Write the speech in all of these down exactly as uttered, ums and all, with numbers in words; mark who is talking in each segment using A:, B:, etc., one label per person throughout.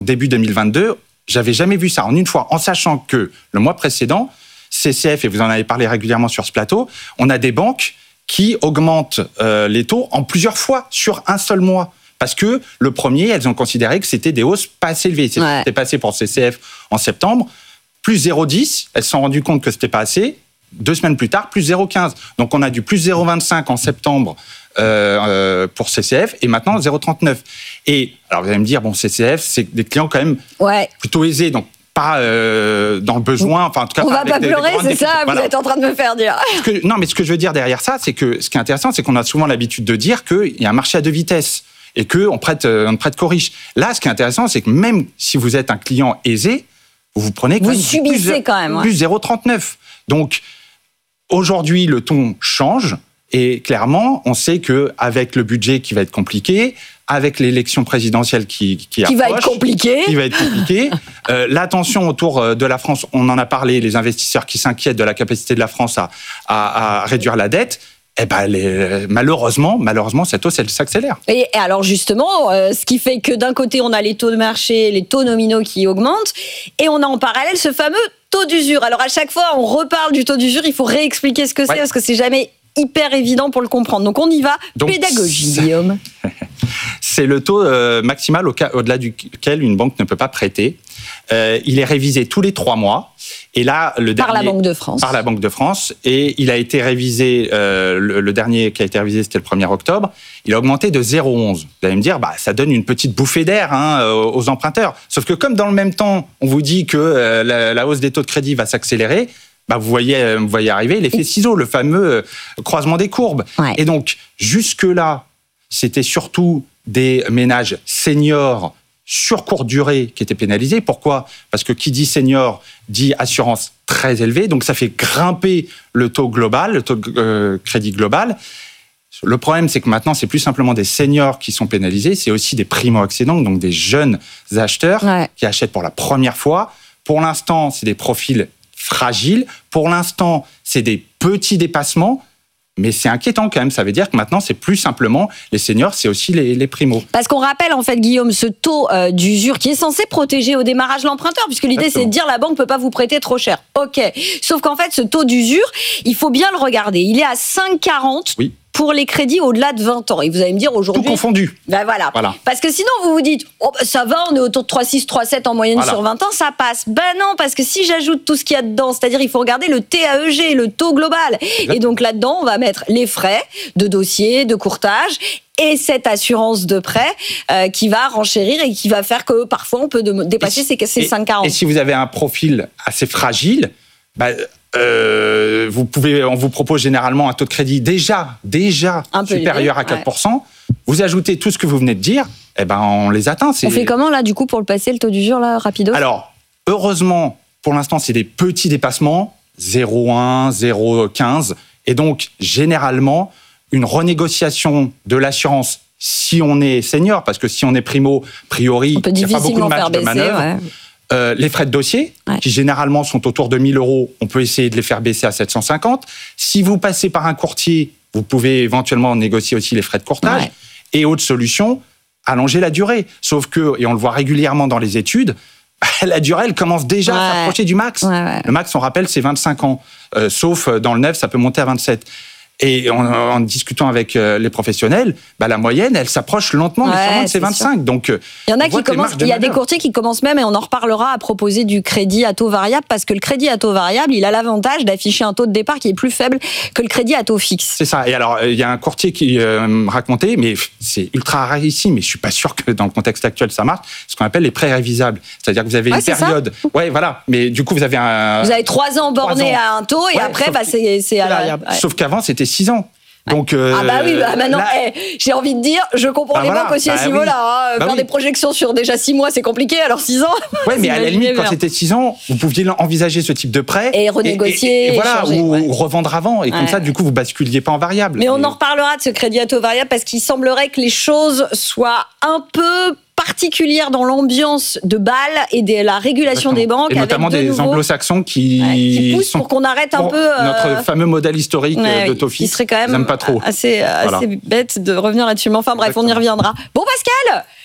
A: début deux mille vingt-deux, j'avais jamais vu ça en une fois, en sachant que le mois précédent, C C F, et vous en avez parlé régulièrement sur ce plateau, on a des banques qui augmentent euh, les taux en plusieurs fois sur un seul mois. Parce que le premier, elles ont considéré que c'était des hausses pas assez élevées. C'est ouais. passé pour C C F en septembre, plus zéro virgule dix, elles se sont rendues compte que c'était pas assez. Deux semaines plus tard, plus zéro virgule quinze. Donc on a du plus zéro virgule vingt-cinq en septembre euh, euh, pour C C F et maintenant zéro virgule trente-neuf. Et alors vous allez me dire, bon, C C F, c'est des clients quand même ouais. plutôt aisés. Donc pas euh, dans le besoin, enfin en tout cas.
B: On
A: pas
B: va pas pleurer, c'est ça, voilà. Vous êtes en train de me faire dire.
A: Ce que, non, mais ce que je veux dire derrière ça, c'est que ce qui est intéressant, c'est qu'on a souvent l'habitude de dire qu'il y a un marché à deux vitesses et qu'on prête, on ne prête qu'aux riches. Là, ce qui est intéressant, c'est que même si vous êtes un client aisé, vous vous prenez quand
B: vous
A: même
B: subissez
A: plus,
B: quand même ouais.
A: plus zéro virgule trente-neuf. Donc aujourd'hui, le ton change et clairement, on sait que avec le budget qui va être compliqué, avec l'élection présidentielle qui, qui,
B: qui
A: approche,
B: va être compliquée.
A: Qui va être compliquée. euh, l'attention autour de la France, on en a parlé, les investisseurs qui s'inquiètent de la capacité de la France à, à, à réduire la dette. Eh ben, les, malheureusement, malheureusement, cette hausse, elle s'accélère.
B: Et, et alors justement, euh, ce qui fait que d'un côté, on a les taux de marché, les taux nominaux qui augmentent, et on a en parallèle ce fameux taux d'usure. Alors à chaque fois, on reparle du taux d'usure, il faut réexpliquer ce que c'est, ouais. parce que c'est jamais hyper évident pour le comprendre. Donc on y va, donc, pédagogie, Guillaume.
A: C'est le taux euh, maximal au cas, au-delà duquel une banque ne peut pas prêter. Euh, il est révisé tous les trois mois. Et là, le
B: par
A: dernier,
B: la Banque de France.
A: Par la Banque de France. Et il a été révisé, euh, le, le dernier qui a été révisé, c'était le premier octobre. Il a augmenté de zéro virgule onze. Vous allez me dire, bah, ça donne une petite bouffée d'air hein, aux emprunteurs. Sauf que comme dans le même temps, on vous dit que euh, la, la hausse des taux de crédit va s'accélérer, bah, vous, voyez, vous voyez arriver l'effet ciseau, le fameux croisement des courbes.
B: Ouais.
A: Et donc, jusque-là, c'était surtout des ménages seniors sur courte durée qui étaient pénalisés. Pourquoi ? Parce que qui dit senior dit assurance très élevée, donc ça fait grimper le taux global, le taux de euh, crédit global. Le problème, c'est que maintenant, c'est plus simplement des seniors qui sont pénalisés, c'est aussi des primo-accédants, donc des jeunes acheteurs ouais. qui achètent pour la première fois. Pour l'instant, c'est des profils fragiles. Pour l'instant, c'est des petits dépassements. Mais c'est inquiétant quand même, ça veut dire que maintenant, c'est plus simplement les seniors, c'est aussi les, les primos.
B: Parce qu'on rappelle, en fait, Guillaume, ce taux euh, d'usure qui est censé protéger au démarrage l'emprunteur, puisque l'idée, Exactement. c'est de dire la banque ne peut pas vous prêter trop cher. OK. Sauf qu'en fait, ce taux d'usure, il faut bien le regarder. Il est à cinq virgule quarante oui. pour les crédits au-delà de vingt ans. Et vous allez me dire aujourd'hui...
A: Tout confondu.
B: Ben voilà. voilà. Parce que sinon, vous vous dites, oh, ben ça va, on est autour de trois virgule six, trois virgule sept en moyenne voilà. sur vingt ans, ça passe. Ben non, parce que si j'ajoute tout ce qu'il y a dedans, c'est-à-dire il faut regarder le T A E G, le taux global. Exactement. Et donc là-dedans, on va mettre les frais de dossier, de courtage et cette assurance de prêt euh, qui va renchérir et qui va faire que parfois on peut de, dépasser ces, ces cinq virgule quarante.
A: Et si vous avez un profil assez fragile, ben, euh, vous pouvez, on vous propose généralement un taux de crédit déjà, déjà supérieur à quatre pour cent. Ouais. Vous ajoutez tout ce que vous venez de dire, eh ben on les atteint.
B: C'est... On fait comment là du coup pour le passer le taux d'usure là rapido ?
A: Alors heureusement pour l'instant c'est des petits dépassements, zéro virgule un, zéro virgule quinze, et donc généralement une renégociation de l'assurance si on est senior, parce que si on est primo, a priori
B: il n'y a pas beaucoup de marge de manœuvre. Ouais.
A: Euh, les frais de dossier, ouais. qui généralement sont autour de mille euros, on peut essayer de les faire baisser à sept cent cinquante. Si vous passez par un courtier, vous pouvez éventuellement négocier aussi les frais de courtage. Ouais. Et autre solution, allonger la durée. Sauf que, et on le voit régulièrement dans les études, la durée, elle commence déjà ouais. à s'approcher du max.
B: Ouais, ouais.
A: Le max, on rappelle, c'est vingt-cinq ans. Euh, sauf dans le neuf, ça peut monter à vingt-sept. Et en, en discutant avec euh, les professionnels, bah, la moyenne, elle s'approche lentement, mais ouais, sûrement de ces vingt-cinq. Sûr. Donc,
B: il y en a qui commencent, il y a des courtiers qui commencent même, et on en reparlera, à proposer du crédit à taux variable, parce que le crédit à taux variable, il a l'avantage d'afficher un taux de départ qui est plus faible que le crédit à taux fixe.
A: C'est ça. Et alors, il y a un courtier qui euh, me racontait, mais c'est ultra rare ici, mais je suis pas sûr que dans le contexte actuel ça marche, ce qu'on appelle les prêts révisables. C'est-à-dire que vous avez ouais, une période. Ça ouais, voilà. Mais du coup, vous avez un.
B: Vous avez trois ans bornés à un taux, et ouais, après, bah, c'est, c'est à la.
A: Ouais. Sauf qu'avant, c'était six ans. Donc, euh,
B: ah bah oui, bah maintenant, là, hey, j'ai envie de dire, je comprends bah les voilà, banques aussi bah à ce niveau-là. Hein. Bah Faire oui. des projections sur déjà six mois, c'est compliqué, alors six ans.
A: Oui, mais à la limite, quand c'était six ans, vous pouviez envisager ce type de prêt.
B: Et renégocier.
A: Et, et, et voilà,
B: changer,
A: ou
B: ouais.
A: revendre avant. Et ouais. comme ça, du coup, vous basculiez pas en variable.
B: Mais on en reparlera de ce crédit à taux variable parce qu'il semblerait que les choses soient un peu particulière dans l'ambiance de Bâle et de la régulation Exactement. des banques.
A: Et notamment
B: avec de
A: des
B: nouveaux...
A: anglo-saxons qui,
B: ouais, qui poussent
A: sont
B: pour qu'on arrête un peu... Euh...
A: Notre fameux modèle historique
B: ouais,
A: de Tofis.
B: Qui serait quand même
A: pas trop.
B: assez,
A: voilà.
B: assez bête de revenir là-dessus. Mais enfin bref, Exactement. on y reviendra. Bon Pascal,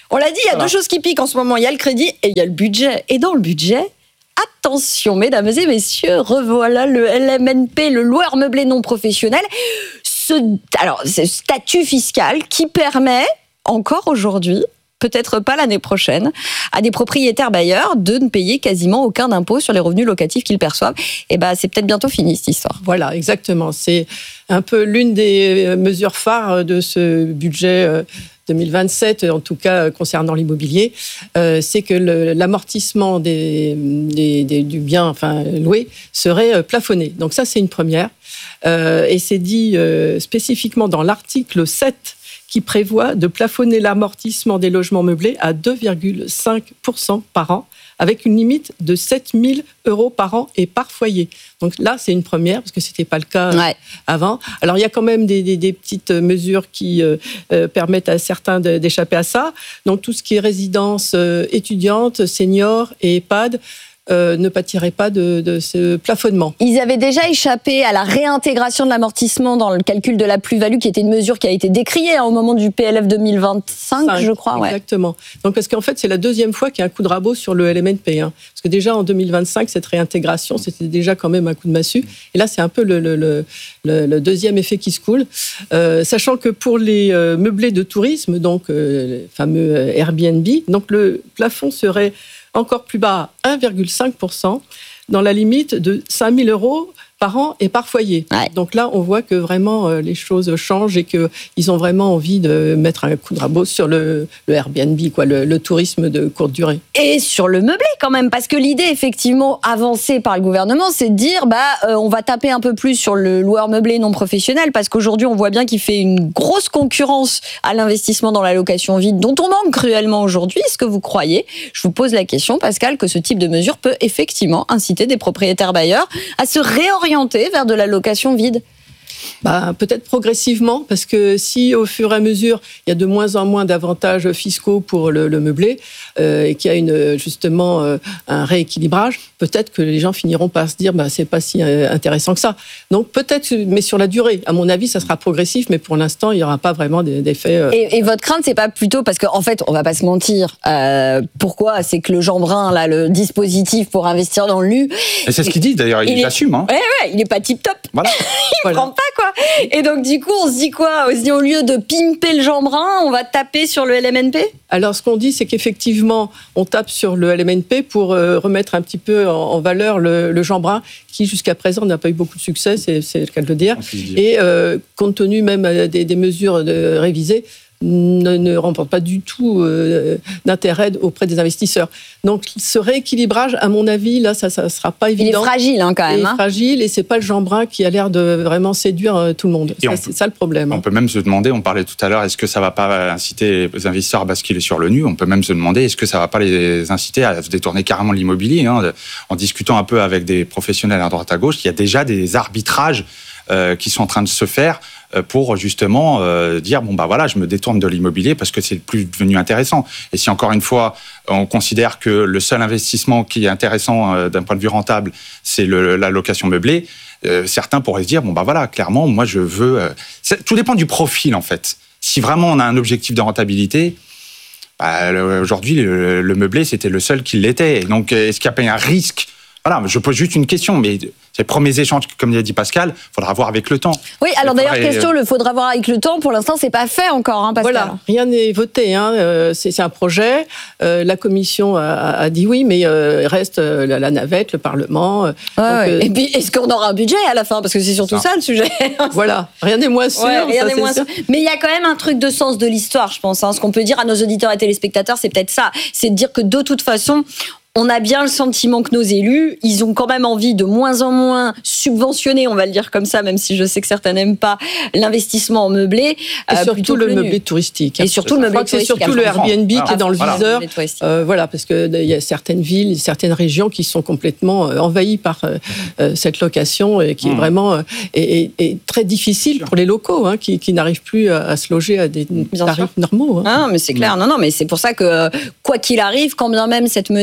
B: On l'a dit, il y a
C: voilà.
B: deux choses qui piquent en ce moment. Il y a le crédit et il y a le budget. Et dans le budget, attention, mesdames et messieurs, revoilà le L M N P, le loueur meublé non professionnel. Ce, alors, ce statut fiscal qui permet, encore aujourd'hui, peut-être pas l'année prochaine, à des propriétaires bailleurs de ne payer quasiment aucun impôt sur les revenus locatifs qu'ils perçoivent. Et ben, c'est peut-être bientôt fini, cette histoire.
C: Voilà, exactement. C'est un peu l'une des mesures phares de ce budget deux mille vingt-sept, en tout cas concernant l'immobilier, euh, c'est que le, l'amortissement des, des, des, du bien enfin, loué serait plafonné. Donc ça, c'est une première. Euh, et c'est dit euh, spécifiquement dans l'article sept qui prévoit de plafonner l'amortissement des logements meublés à deux virgule cinq pour cent par an, avec une limite de sept mille euros par an et par foyer. Donc là, c'est une première, parce que ce n'était pas le cas ouais. avant. Alors, il y a quand même des, des, des petites mesures qui euh, euh, permettent à certains de, d'échapper à ça. Donc, tout ce qui est résidence euh, étudiante, senior et EHPAD, Euh, ne pâtirait pas de, de ce plafonnement.
B: Ils avaient déjà échappé à la réintégration de l'amortissement dans le calcul de la plus-value, qui était une mesure qui a été décriée hein, au moment du P L F deux mille vingt-cinq, Cinq, je crois.
C: Exactement. Ouais. Donc, parce qu'en fait, c'est la deuxième fois qu'il y a un coup de rabot sur le L M N P. Hein. Parce que déjà, en deux mille vingt-cinq, cette réintégration, c'était déjà quand même un coup de massue. Et là, c'est un peu le, le, le, le deuxième effet qui se coule. Euh, sachant que pour les euh, meublés de tourisme, donc euh, les fameux Airbnb, donc le plafond serait encore plus bas, un virgule cinq pour cent, dans la limite de cinq mille euros par an et par foyer. Ouais. Donc là, on voit que vraiment euh, les choses changent et qu'ils ont vraiment envie de mettre un coup de rabot sur le, le Airbnb, quoi, le, le tourisme de courte durée.
B: Et sur le meublé quand même, parce que l'idée effectivement avancée par le gouvernement, c'est de dire bah euh, on va taper un peu plus sur le loueur meublé non professionnel, parce qu'aujourd'hui on voit bien qu'il fait une grosse concurrence à l'investissement dans la location vide, dont on manque cruellement aujourd'hui. Est-ce que vous croyez, je vous pose la question Pascal, que ce type de mesure peut effectivement inciter des propriétaires bailleurs à se réorienter vers de la location vide?
C: Bah, peut-être progressivement, parce que si au fur et à mesure il y a de moins en moins d'avantages fiscaux pour le, le meublé euh, et qu'il y a une, justement euh, un rééquilibrage, peut-être que les gens finiront par se dire bah, c'est pas si intéressant que ça. Donc peut-être, mais sur la durée, à mon avis, ça sera progressif, mais pour l'instant il n'y aura pas vraiment d'effet. Euh...
B: Et, et votre crainte, c'est pas plutôt parce qu'en en fait, on va pas se mentir. Euh, pourquoi C'est que le Jeanbrun, là, le dispositif pour investir dans le L U.
A: Et c'est ce qu'il dit d'ailleurs, il l'assume. Hein.
B: Ouais, ouais, il est pas tip top.
A: Voilà.
B: il
C: voilà.
B: prend pas. Quoi. Et donc, du coup, on se dit quoi ? On se dit, au lieu de pimper le Jeanbrun, on va taper sur le L M N P ?
C: Alors, ce qu'on dit, c'est qu'effectivement, on tape sur le L M N P pour euh, remettre un petit peu en, en valeur le, le Jeanbrun, qui jusqu'à présent n'a pas eu beaucoup de succès, c'est, c'est le cas de le dire. Et euh, compte tenu même des, des mesures de, révisées, ne, ne remporte pas du tout euh, d'intérêt auprès des investisseurs. Donc, ce rééquilibrage, à mon avis, là, ça ne sera pas évident.
B: Il est fragile, hein, quand même.
C: Il est
B: hein.
C: fragile, et ce n'est pas le Jeanbrun qui a l'air de vraiment séduire euh, tout le monde. Ça, c'est peut, ça le problème.
A: On
C: hein.
A: peut même se demander, on parlait tout à l'heure, est-ce que ça ne va pas inciter les investisseurs à basculer sur le N U ? On peut même se demander, est-ce que ça ne va pas les inciter à se détourner carrément de l'immobilier hein, en discutant un peu avec des professionnels à droite à gauche, il y a déjà des arbitrages euh, qui sont en train de se faire pour justement euh, dire bon bah voilà, je me détourne de l'immobilier parce que c'est plus devenu intéressant. Et si encore une fois on considère que le seul investissement qui est intéressant euh, d'un point de vue rentable, c'est le, la location meublée, euh, certains pourraient se dire bon bah voilà, clairement moi je veux. Euh, tout dépend du profil en fait. Si vraiment on a un objectif de rentabilité. Bah, le, aujourd'hui, le, le meublé, c'était le seul qui l'était. Et donc, est-ce qu'il y a un risque ? Voilà, je pose juste une question, mais ces premiers échanges, comme l'a dit Pascal, il faudra voir avec le temps.
B: Oui, alors
A: il
B: d'ailleurs,
A: faudrait...
B: question, il faudra voir avec le temps. Pour l'instant, c'est pas fait encore, hein, Pascal.
C: Voilà, rien n'est voté. Hein. Euh, c'est, c'est un projet. Euh, la Commission a, a dit oui, mais euh, il reste euh, la, la navette, le Parlement. Euh,
B: ouais,
C: donc,
B: ouais.
C: euh...
B: Et puis, est-ce qu'on aura un budget à la fin ? Parce que c'est surtout ça, ça le sujet.
C: Voilà, rien n'est moins sûr.
B: Ouais, rien
C: ça,
B: n'est moins sûr. Mais il y a quand même un truc de sens de l'histoire, je pense. Hein. Ce qu'on peut dire à nos auditeurs et téléspectateurs, c'est peut-être ça. C'est de dire que de toute façon, on a bien le sentiment que nos élus, ils ont quand même envie de moins en moins subventionner, on va le dire comme ça, même si je sais que certains n'aiment pas, l'investissement en meublé.
C: Et euh, surtout le,
B: le
C: meublé touristique.
B: Et surtout le meublé
C: touristique. C'est surtout le Airbnb ah, qui est dans le voilà. viseur. Euh, voilà, parce qu'il y a certaines villes, certaines régions qui sont complètement envahies par euh, cette location et qui mmh. est vraiment euh, est, est très difficile pour les locaux, hein, qui, qui n'arrivent plus à, à se loger à des bien tarifs sûr. normaux. Hein.
B: Ah, mais c'est clair. Mmh. Non, non, mais c'est pour ça que, quoi qu'il arrive, quand bien même cette mesure ne serait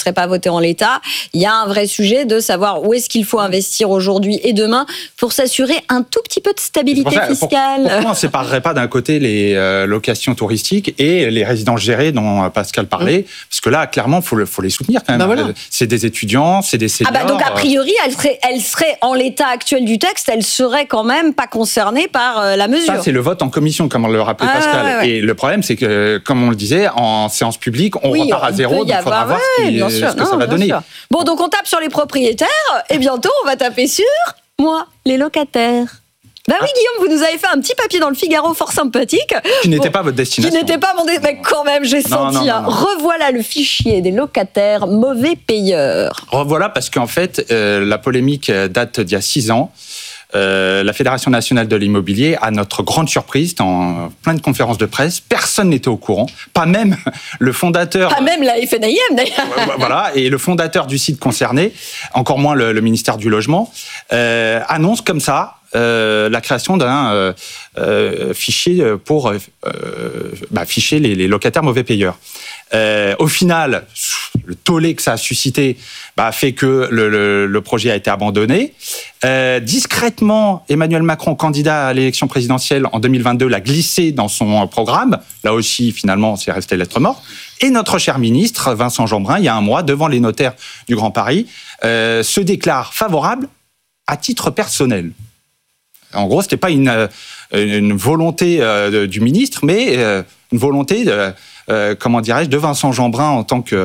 B: serait pas voté en l'état. Il y a un vrai sujet de savoir où est-ce qu'il faut investir aujourd'hui et demain pour s'assurer un tout petit peu de stabilité
A: ça,
B: fiscale.
A: Pourquoi on ne séparerait pas d'un côté les euh, locations touristiques et les résidences gérées dont Pascal parlait, mmh. parce que là, clairement, il faut, faut les soutenir quand même. Ben voilà. C'est des étudiants, c'est des seniors.
B: Ah bah donc a priori, elle serait, elle serait en l'état actuel du texte, elle serait quand même pas concernée par euh, la mesure.
A: Ça, c'est le vote en commission, comme on le rappelait ah, Pascal. Ouais, ouais. Et le problème, c'est que, comme on le disait, en séance publique, on oui, repart à zéro, donc il faudra voir ce, qui, ce que non, ça va donner. Sûr.
B: Bon, donc on tape sur les propriétaires, et bientôt, on va taper sur moi, les locataires. Bah oui, Guillaume, vous nous avez fait un petit papier dans le Figaro fort sympathique.
A: Qui n'était bon, pas votre destination.
B: Qui n'était pas mon destination. Mais quand même, j'ai non, senti. Non, non, hein. non. Revoilà le fichier des locataires mauvais payeurs.
A: Revoilà parce qu'en fait, euh, la polémique date d'il y a six ans. Euh, la Fédération nationale de l'immobilier, à notre grande surprise, dans plein de conférences de presse, personne n'était au courant, pas même le fondateur...
B: Pas même la F N A I M d'ailleurs.
A: Voilà, et le fondateur du site concerné, encore moins le, le ministère du Logement, euh, annonce comme ça euh, la création d'un euh, euh, fichier pour euh, bah, ficher les, les locataires mauvais payeurs. Euh, au final, le tollé que ça a suscité bah, fait que le, le, le projet a été abandonné. Euh, discrètement, Emmanuel Macron, candidat à l'élection présidentielle en deux mille vingt-deux, l'a glissé dans son programme. Là aussi, finalement, c'est resté lettre morte. Et notre cher ministre, Vincent Jeanbrun, il y a un mois, devant les notaires du Grand Paris, euh, se déclare favorable à titre personnel. En gros, c'était pas une, une volonté euh, du ministre, mais euh, une volonté de... Euh, comment dirais-je, de Vincent Jeanbrun en tant que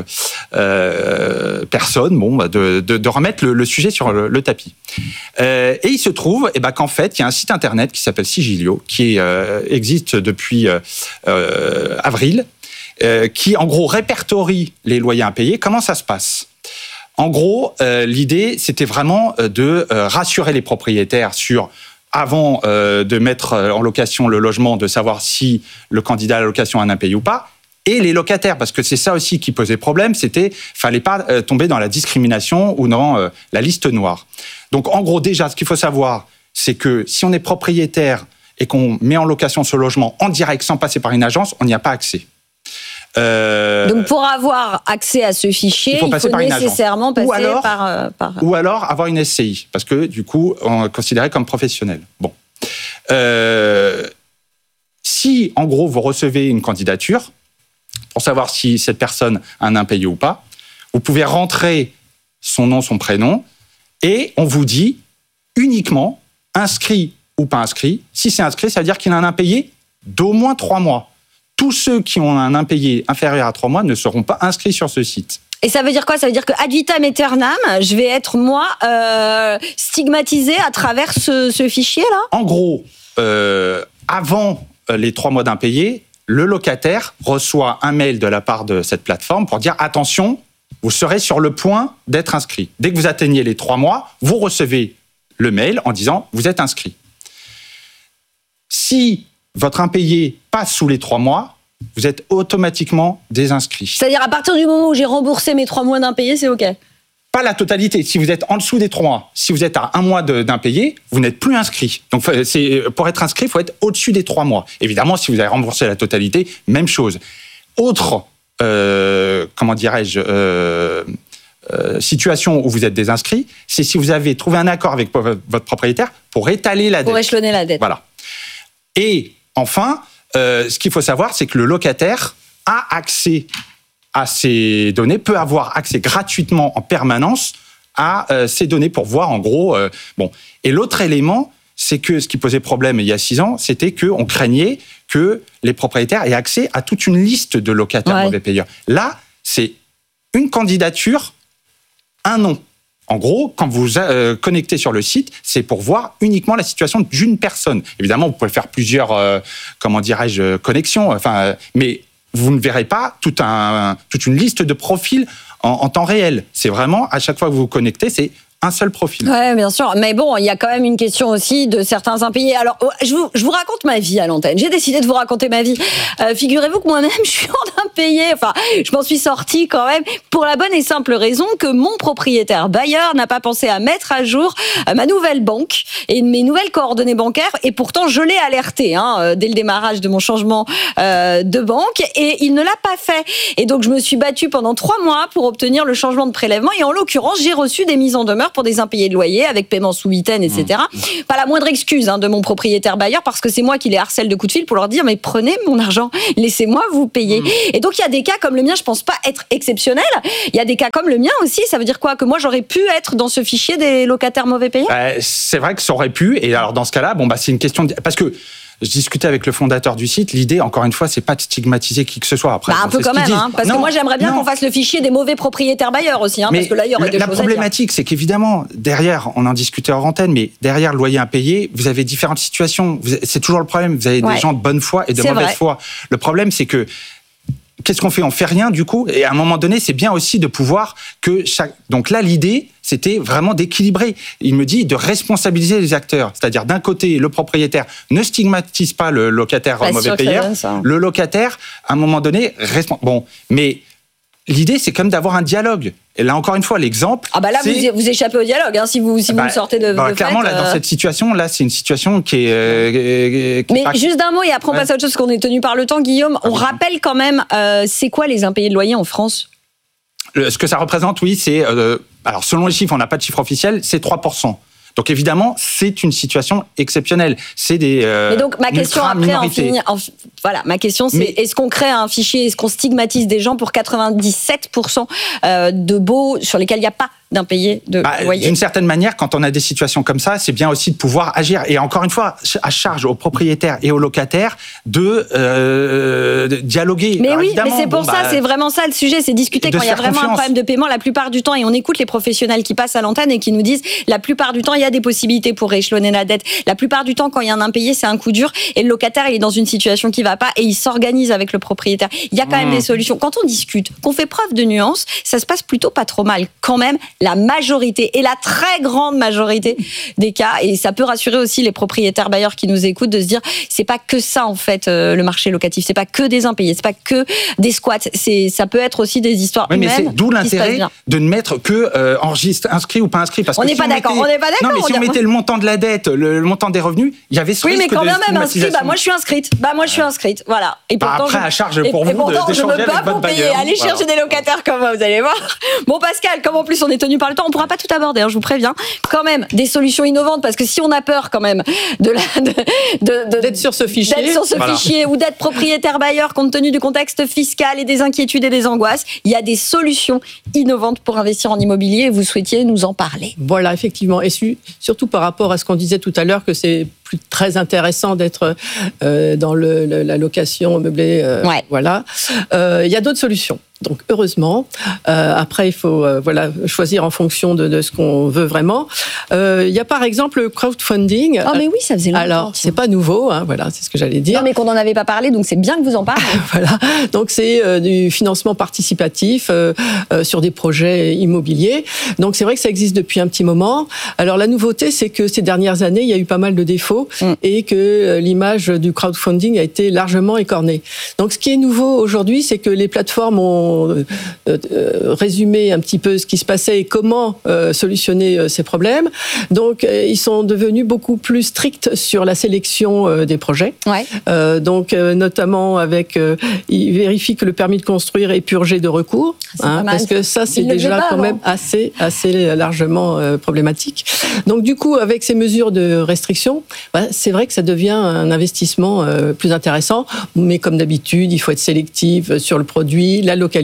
A: euh, personne, bon, de, de, de remettre le, le sujet sur le, le tapis. Euh, et il se trouve eh ben, qu'en fait, il y a un site internet qui s'appelle Sigilio, qui euh, existe depuis euh, euh, avril, euh, qui en gros répertorie les loyers impayés. Comment ça se passe ? En gros, euh, l'idée, c'était vraiment de euh, rassurer les propriétaires sur... avant euh, de mettre en location le logement, de savoir si le candidat à la location a un impayé ou pas, et les locataires, parce que c'est ça aussi qui posait problème, c'était fallait pas euh, tomber dans la discrimination ou dans euh, la liste noire. Donc en gros, déjà, ce qu'il faut savoir, c'est que si on est propriétaire et qu'on met en location ce logement en direct sans passer par une agence, on n'y a pas accès.
B: Euh, Donc pour avoir accès à ce fichier, il faut, il faut nécessairement passer alors, par, euh, par...
A: Ou alors avoir une S C I, parce que du coup, on est considéré comme professionnel. Bon. Euh, si, en gros, vous recevez une candidature, pour savoir si cette personne a un impayé ou pas, vous pouvez rentrer son nom, son prénom, et on vous dit uniquement, inscrit ou pas inscrit. Si c'est inscrit, ça veut dire qu'il a un impayé d'au moins trois mois. Tous ceux qui ont un impayé inférieur à trois mois ne seront pas inscrits sur ce site.
B: Et ça veut dire quoi ? Ça veut dire que ad vitam aeternam, je vais être, moi, euh, stigmatisé à travers ce, ce fichier-là ?
A: En gros, euh, avant les trois mois d'impayé, le locataire reçoit un mail de la part de cette plateforme pour dire « Attention, vous serez sur le point d'être inscrit. Dès que vous atteignez les trois mois, vous recevez le mail en disant « Vous êtes inscrit ». Si votre impayé passe sous les trois mois, vous êtes automatiquement désinscrit.
B: C'est-à-dire à partir du moment où j'ai remboursé mes trois mois d'impayé, c'est OK ?
A: Pas la totalité. Si vous êtes en dessous des trois mois, si vous êtes à un mois d'impayé, vous n'êtes plus inscrit. Donc, c'est, pour être inscrit, il faut être au-dessus des trois mois. Évidemment, si vous avez remboursé la totalité, même chose. Autre, euh, comment dirais-je, euh, euh, situation où vous êtes désinscrit, c'est si vous avez trouvé un accord avec votre propriétaire pour étaler la dette.
B: Pour échelonner la dette.
A: Voilà. Et enfin, euh, ce qu'il faut savoir, c'est que le locataire a accès à ces données, peut avoir accès gratuitement en permanence à euh, ces données pour voir en gros... Euh, bon. Et l'autre élément, c'est que ce qui posait problème il y a six ans, c'était qu'on craignait que les propriétaires aient accès à toute une liste de locataires ouais. mauvais payeurs. Là, c'est une candidature, un nom. En gros, quand vous euh, connectez sur le site, c'est pour voir uniquement la situation d'une personne. Évidemment, vous pouvez faire plusieurs, euh, comment dirais-je, connexions, enfin, euh, mais vous ne verrez pas tout un, toute une liste de profils en, en temps réel. C'est vraiment, à chaque fois que vous vous connectez, c'est un seul profil.
B: Ouais, bien sûr. Mais bon, il y a quand même une question aussi de certains impayés. Alors, je vous, je vous raconte ma vie à l'antenne. J'ai décidé de vous raconter ma vie. Euh, figurez-vous que moi-même, je suis en impayé. Enfin, je m'en suis sortie quand même pour la bonne et simple raison que mon propriétaire bailleur n'a pas pensé à mettre à jour ma nouvelle banque et mes nouvelles coordonnées bancaires. Et pourtant, je l'ai alerté hein, dès le démarrage de mon changement euh, de banque et il ne l'a pas fait. Et donc, je me suis battue pendant trois mois pour obtenir le changement de prélèvement. Et en l'occurrence, j'ai reçu des mises en demeure pour des impayés de loyer avec paiement sous huitaine, et cetera. Mmh. Pas la moindre excuse hein, de mon propriétaire bailleur parce que c'est moi qui les harcèle de coups de fil pour leur dire mais prenez mon argent, laissez-moi vous payer. Mmh. Et donc, il y a des cas comme le mien, je pense pas être exceptionnel. Il y a des cas comme le mien aussi. Ça veut dire quoi? Que moi, j'aurais pu être dans ce fichier des locataires mauvais payés?
A: euh, C'est vrai que ça aurait pu. Et alors, dans ce cas-là, bon, bah, c'est une question de... Parce que je discutais avec le fondateur du site. L'idée, encore une fois, c'est pas de stigmatiser qui que ce soit. Après,
B: bah, un peu quand même, hein, parce non, que moi, j'aimerais bien non. qu'on fasse le fichier des mauvais propriétaires bailleurs aussi, hein,
A: mais
B: parce que là, il y aurait des
A: la
B: choses
A: problématique, c'est qu'évidemment, derrière, on en discutait hors antenne, mais derrière le loyer impayé, vous avez différentes situations. C'est toujours le problème. Vous avez ouais. des gens de bonne foi et de c'est mauvaise vrai. foi. Le problème, c'est que qu'est-ce qu'on fait? On fait rien du coup. Et à un moment donné, c'est bien aussi de pouvoir que chaque. Donc là, l'idée, c'était vraiment d'équilibrer. Il me dit de responsabiliser les acteurs. C'est-à-dire, d'un côté, le propriétaire ne stigmatise pas le locataire pas mauvais payeur. Le locataire, à un moment donné, respons... bon, mais l'idée, c'est quand même d'avoir un dialogue. Et là, encore une fois, l'exemple.
B: Ah, bah là, vous, vous échappez au dialogue, hein, si vous, si bah, vous me sortez de.
A: Bah,
B: de
A: clairement,
B: fait,
A: là,
B: euh...
A: dans cette situation, là, c'est une situation qui est. Euh, qui
B: Mais
A: pas...
B: juste d'un mot, et après, on ouais. passe à autre chose, parce qu'on est tenu par le temps, Guillaume. On ah, rappelle quand même, euh, c'est quoi les impayés de loyer en France?
A: Le, ce que ça représente, oui, c'est. Euh, alors, selon les chiffres, on n'a pas de chiffre officiel, c'est trois pour cent. Donc évidemment, c'est une situation exceptionnelle. C'est des. Euh,
B: Mais donc ma question après, en finir, en, voilà, ma question c'est Mais, est-ce qu'on crée un fichier, est-ce qu'on stigmatise des gens pour quatre-vingt-dix-sept pour cent euh, de baux sur lesquels il n'y a pas d'impayés de bah, loyer?
A: D'une certaine manière, quand on a des situations comme ça, c'est bien aussi de pouvoir agir. Et encore une fois, à charge aux propriétaires et aux locataires de, euh, de dialoguer.
B: Mais
A: Alors,
B: oui, mais c'est pour
A: bon,
B: ça,
A: bah,
B: c'est vraiment ça le sujet, c'est discuter quand il y a vraiment
A: confiance.
B: un problème de paiement la plupart du temps. Et on écoute les professionnels qui passent à l'antenne et qui nous disent la plupart du temps, il y a des possibilités pour rééchelonner la dette. La plupart du temps, quand il y a un impayé, c'est un coup dur et le locataire, il est dans une situation qui va pas et il s'organise avec le propriétaire. Il y a quand mmh. même des solutions. Quand on discute, qu'on fait preuve de nuance, ça se passe plutôt pas trop mal. Quand même, la majorité et la très grande majorité des cas, et ça peut rassurer aussi les propriétaires bailleurs qui nous écoutent de se dire c'est pas que ça en fait euh, le marché locatif, c'est pas que des impayés, c'est pas que des squats, c'est ça peut être aussi des histoires
A: oui, mais
B: humaines.
A: C'est d'où l'intérêt de ne mettre que euh, enregistre, inscrit ou pas inscrit, parce
B: on
A: que
B: n'est
A: si
B: pas
A: on
B: d'accord,
A: mettait,
B: on n'est pas d'accord.
A: Non, mais si on, on mettait le montant de la dette, le, le montant des revenus, il y avait ce
B: oui,
A: risque
B: mais quand
A: de
B: même inscrit. Bah moi je suis inscrite. Bah moi je suis inscrite. Voilà. Et pourtant,
A: bah, après
B: je,
A: à charge pour
B: et,
A: vous
B: et pourtant,
A: d'échanger avec votre bailleur.
B: Allez voilà. chercher des locataires comme moi, vous allez voir. Bon Pascal, comme en plus on est tenu par le temps, on pourra pas tout aborder. Hein, je vous préviens. Quand même des solutions innovantes parce que si on a peur quand même de la, de, de, de
C: d'être sur ce fichier,
B: d'être sur ce voilà. fichier ou d'être propriétaire bailleur compte tenu du contexte fiscal et des inquiétudes et des angoisses, il y a des solutions innovantes pour investir en immobilier et vous souhaitiez nous en parler.
C: Voilà, effectivement, et su, surtout par rapport à ce qu'on disait tout à l'heure que c'est plus très intéressant d'être euh, dans le, le, la location meublée. Euh,
B: ouais.
C: Voilà, euh, il y a d'autres solutions. Donc heureusement, euh, après il faut euh, voilà choisir en fonction de, de ce qu'on veut vraiment. Euh, il y a par exemple le crowdfunding.
B: Ah oh, mais oui, ça faisait longtemps.
C: Alors c'est pas nouveau, hein, voilà, c'est ce que j'allais dire.
B: Non mais qu'on n'en avait pas parlé, donc c'est bien que vous en parlez.
C: Voilà, donc c'est euh, du financement participatif euh, euh, sur des projets immobiliers. Donc c'est vrai que ça existe depuis un petit moment. Alors la nouveauté, c'est que ces dernières années, il y a eu pas mal de défauts mm. et que euh, l'image du crowdfunding a été largement écornée. Donc ce qui est nouveau aujourd'hui, c'est que les plateformes ont Euh, euh, résumé un petit peu ce qui se passait et comment euh, solutionner euh, ces problèmes. Donc, euh, ils sont devenus beaucoup plus stricts sur la sélection euh, des projets.
B: Ouais.
C: Euh, donc, euh, notamment avec, euh, ils vérifient que le permis de construire est purgé de recours,
B: hein,
C: parce que ça, c'est
B: ils
C: déjà
B: pas,
C: quand
B: non
C: même assez, assez largement euh, problématique. Donc, du coup, avec ces mesures de restriction, bah, c'est vrai que ça devient un investissement euh, plus intéressant. Mais comme d'habitude, il faut être sélectif sur le produit, la localisation,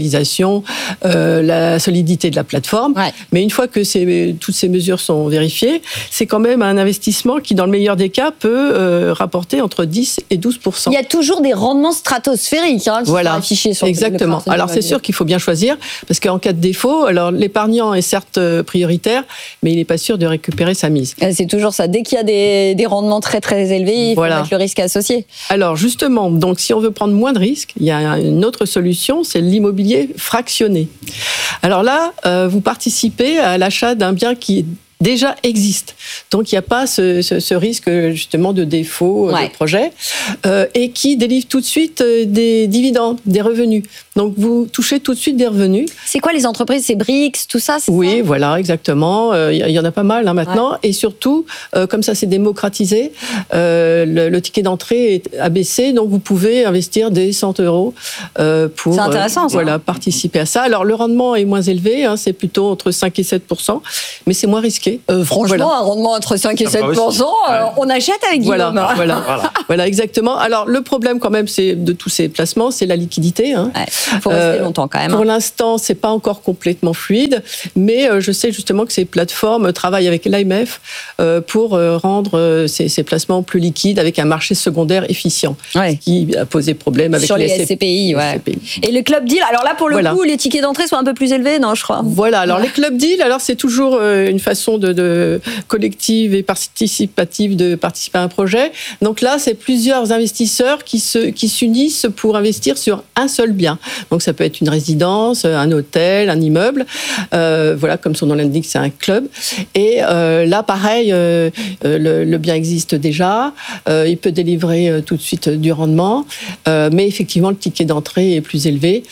C: euh, la solidité de la plateforme.
B: Ouais.
C: Mais une fois que ces, toutes ces mesures sont vérifiées, c'est quand même un investissement qui, dans le meilleur des cas, peut euh, rapporter entre dix et douze pour cent.
B: Il y a toujours des rendements stratosphériques hein, qui
C: voilà.
B: sont affichés sur
C: Exactement.
B: le, le
C: alors c'est sûr qu'il faut bien choisir, parce qu'en cas de défaut, alors l'épargnant est certes prioritaire, mais il n'est pas sûr de récupérer sa mise.
B: C'est toujours ça. Dès qu'il y a des, des rendements très très élevés, il
C: voilà.
B: faut mettre le risque associé.
C: Alors justement, donc si on veut prendre moins de risques, il y a une autre solution, c'est l'immobilier fractionné. Alors là, euh, vous participez à l'achat d'un bien qui est déjà existent. Donc il n'y a pas ce, ce, ce risque justement de défaut ouais. de projet euh, et qui délivre tout de suite des dividendes, des revenus. Donc vous touchez tout de suite des revenus.
B: C'est quoi les entreprises? C'est Brix, tout ça?
C: Oui,
B: ça
C: voilà, exactement. Il euh, y, y en a pas mal hein, maintenant. Ouais. Et surtout, euh, comme ça c'est démocratisé, euh, le, le ticket d'entrée est abaissé, donc vous pouvez investir des cent euros euh, pour
B: c'est intéressant,
C: euh, voilà, participer à ça. Alors le rendement est moins élevé, hein, c'est plutôt entre cinq et sept pour cent, mais c'est moins risqué.
B: Euh, franchement, voilà. Un rendement entre cinq et sept pour cent, euh, on achète avec Guillaume.
C: Voilà, voilà, voilà. voilà, exactement. Alors le problème quand même, c'est de tous ces placements, c'est la liquidité. Hein.
B: Ouais, il faut rester euh, longtemps quand même.
C: Pour l'instant, c'est pas encore complètement fluide, mais euh, je sais justement que ces plateformes travaillent avec l'A M F euh, pour euh, rendre euh, ces, ces placements plus liquides avec un marché secondaire efficient,
B: ouais.
C: qui a posé problème avec
B: sur les, les
C: S C P I.
B: Ouais. S C P I. Et le club deal, alors là pour le voilà. coup, les tickets d'entrée sont un peu plus élevés, non, je crois.
C: Voilà. Alors ouais. les club deals, alors c'est toujours euh, une façon de, de collective et participative de participer à un projet. Donc là, c'est plusieurs investisseurs qui se qui s'unissent pour investir sur un seul bien. Donc ça peut être une résidence, un hôtel, un immeuble. Euh, voilà, comme son nom l'indique, c'est un club. Et euh, là, pareil, euh, le, le bien existe déjà. Euh, il peut délivrer euh, tout de suite du rendement, euh, mais effectivement, le ticket d'entrée est plus élevé.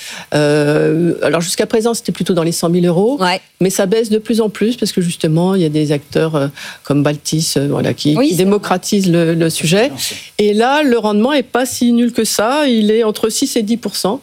C: Euh, alors jusqu'à présent, c'était plutôt dans les cent mille euros,
B: ouais. mais
C: ça baisse de plus en plus parce que justement, il y a des acteurs euh, comme Baltis, euh, voilà, qui,
B: oui,
C: qui démocratisent le, le sujet. Et là, le rendement est pas si nul que ça. Il est entre six et dix pour cent.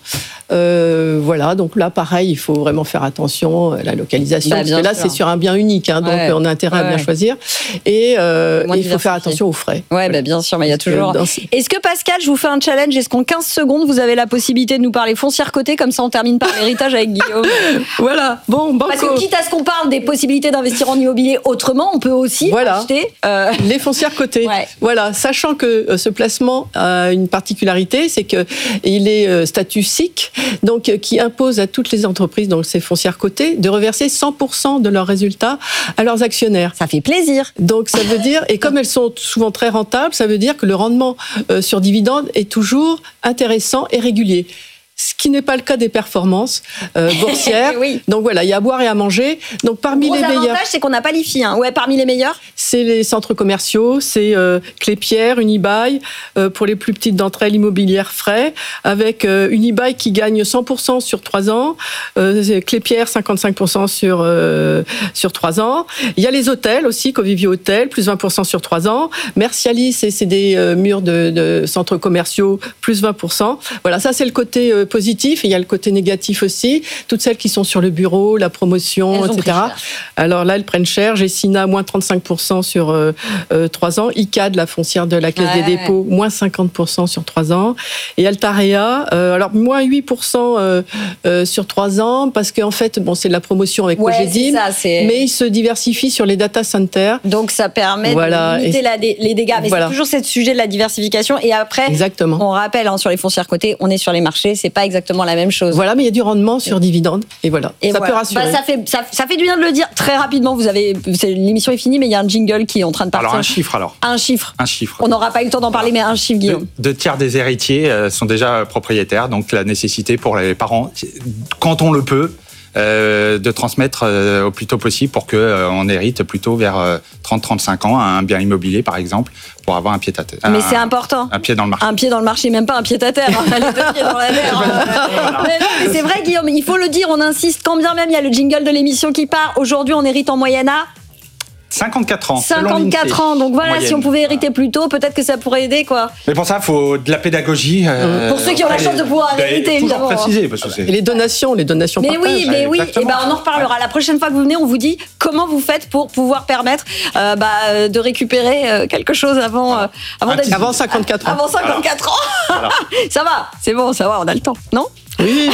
C: Euh, voilà, donc là, pareil, il faut vraiment faire attention à la localisation, bah, parce que là, sûr. c'est sur un bien unique, hein, donc ouais. on a intérêt ouais. à bien choisir. Et, euh, et il faut faire attention aux frais.
B: Ouais, ouais. Bah, bien sûr, mais il y a toujours. Dans... Est-ce que Pascal, je vous fais un challenge? Est-ce qu'en quinze secondes, vous avez la possibilité de nous parler foncière cotée, comme ça on termine par l'héritage avec Guillaume?
C: Voilà, bon, banco.
B: Parce que quitte à ce qu'on parle des possibilités d'investir en immobilier autrement, on peut aussi
C: voilà.
B: acheter euh...
C: les foncières cotées. Ouais. Voilà, sachant que euh, ce placement a une particularité, c'est que il est euh, statut S I C, donc euh, qui impose à toutes les entreprises, donc ces foncières cotées, de reverser cent pour cent de leurs résultats à leurs actionnaires.
B: Ça fait plaisir.
C: Donc ça veut dire, et comme elles sont souvent très rentables, ça veut dire que le rendement euh, sur dividende est toujours intéressant et régulier. Ce qui n'est pas le cas des performances euh, boursières.
B: Oui.
C: Donc voilà, il y a à boire et à manger. Donc parmi
B: Gros
C: les meilleurs,
B: l'avantage, c'est qu'on n'a pas l'I F I. Hein. Ouais, parmi les meilleurs,
C: c'est les centres commerciaux, c'est euh, Clépierre, Unibail, euh, pour les plus petites d'entre elles, Immobilière Frais, avec euh, Unibail qui gagne cent pour cent sur trois ans, euh, Clépierre cinquante-cinq pour cent sur euh, sur trois ans. Il y a les hôtels aussi, Covivio Hôtel, plus vingt pour cent sur trois ans. Mercialis, c'est, c'est des euh, murs de, de centres commerciaux, plus vingt pour cent. Voilà, ça c'est le côté euh, positif, et il y a le côté négatif aussi. Toutes celles qui sont sur le bureau, la promotion, et cetera. Alors là, elles prennent cher. Gessina, moins trente-cinq pour cent sur euh, euh, trois ans. I C A D, la foncière de la Caisse ouais. des dépôts, moins cinquante pour cent sur trois ans. Et Altarea, euh, alors moins huit pour cent euh, euh, sur trois ans, parce qu'en fait, bon, c'est de la promotion avec
B: ouais,
C: Cogedim,
B: ça, c'est...
C: mais ils se diversifient sur les data centers.
B: Donc ça permet
C: voilà.
B: de limiter la dé- les dégâts. Mais voilà. c'est toujours ce sujet de la diversification. Et après,
C: exactement.
B: On rappelle, hein, sur les foncières cotées, on est sur les marchés, c'est pas exactement la même chose.
C: Voilà, mais il y a du rendement sur dividendes, et voilà,
B: et
C: ça
B: voilà.
C: peut rassurer.
B: Bah, ça, fait, ça, ça fait du bien de le dire. Très rapidement, vous avez, c'est, l'émission est finie, mais il y a un jingle qui est en train de partir.
A: Alors un chiffre alors.
B: Un chiffre.
A: Un chiffre.
B: On n'aura pas eu le temps d'en parler,
A: voilà.
B: mais un chiffre, Guillaume.
A: Deux, deux tiers des héritiers euh, sont déjà propriétaires, donc la nécessité pour les parents, quand on le peut, Euh, de transmettre euh, au plus tôt possible pour qu'on euh, hérite plutôt vers euh, trente à trente-cinq ans un bien immobilier, par exemple, pour avoir un pied à terre.
B: Mais
A: un,
B: c'est important.
A: Un pied dans le marché.
B: Un pied dans le marché, même pas un pied à terre. Hein, les deux pieds dans la mer. Hein. mais non, mais c'est vrai, Guillaume, il faut le dire, on insiste, quand bien même il y a le jingle de l'émission qui part. Aujourd'hui, on hérite en moyenne à
A: cinquante-quatre ans.
B: cinquante-quatre ans. Donc voilà, moyenne. Si on pouvait hériter plus tôt, peut-être que ça pourrait aider, quoi.
A: Mais pour ça, il faut de la pédagogie. Euh,
B: pour ceux qui ont la chance de pouvoir hériter, évidemment.
A: Préciser, parce que c'est...
C: Et les donations, les donations
B: mais
C: partagent.
B: oui, mais oui. Et ben on en reparlera. Ouais. La prochaine fois que vous venez, on vous dit comment vous faites pour pouvoir permettre euh, bah, de récupérer euh, quelque chose avant, euh, avant, d'être...
C: avant cinquante-quatre ans.
B: Avant cinquante-quatre ans.
A: Voilà.
B: Ça va, c'est bon, ça va, on a le temps, non?
C: Oui.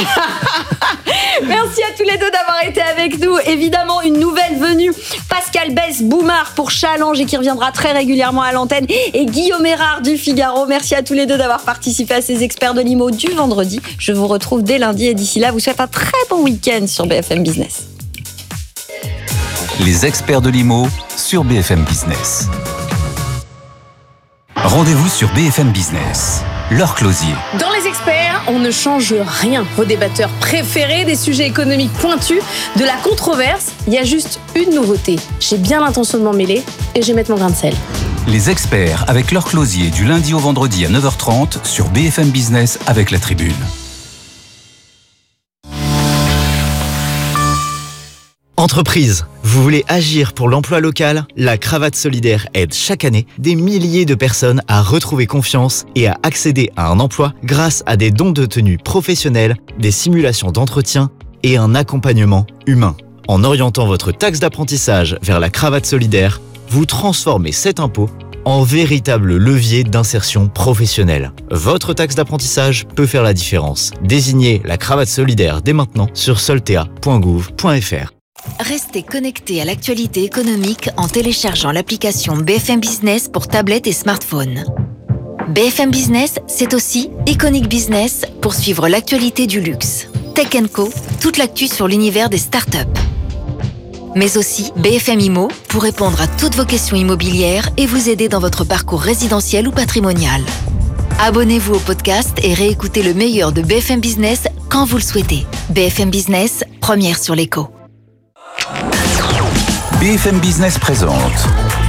B: Merci à tous les deux d'avoir été avec nous. Évidemment, une nouvelle venue, Pascal Besse-Boumard pour Challenge et qui reviendra très régulièrement à l'antenne, et Guillaume Erard du Figaro. Merci à tous les deux d'avoir participé à ces experts de l'I M O du vendredi. Je vous retrouve dès lundi et d'ici là, vous souhaite un très bon week-end sur B F M Business.
D: Les experts de l'I M O sur B F M Business. Rendez-vous sur B F M Business, Laure Closier.
E: Dans Les Experts, on ne change rien. Vos débatteurs préférés, des sujets économiques pointus, de la controverse, il y a juste une nouveauté. J'ai bien l'intention de m'en mêler et je vais mettre mon grain de sel.
D: Les Experts avec Laure Closier du lundi au vendredi à neuf heures trente sur B F M Business avec La Tribune.
F: Entreprise, vous voulez agir pour l'emploi local ? La Cravate Solidaire aide chaque année des milliers de personnes à retrouver confiance et à accéder à un emploi grâce à des dons de tenue professionnels, des simulations d'entretien et un accompagnement humain. En orientant votre taxe d'apprentissage vers la Cravate Solidaire, vous transformez cet impôt en véritable levier d'insertion professionnelle. Votre taxe d'apprentissage peut faire la différence. Désignez la Cravate Solidaire dès maintenant sur soltea point gouv point f r.
G: Restez connectés à l'actualité économique en téléchargeant l'application B F M Business pour tablette et smartphone. B F M Business, c'est aussi Iconic Business pour suivre l'actualité du luxe. Tech and Co, toute l'actu sur l'univers des startups. Mais aussi B F M Immo pour répondre à toutes vos questions immobilières et vous aider dans votre parcours résidentiel ou patrimonial. Abonnez-vous au podcast et réécoutez le meilleur de B F M Business quand vous le souhaitez. B F M Business, première sur l'écho.
D: B F M Business présente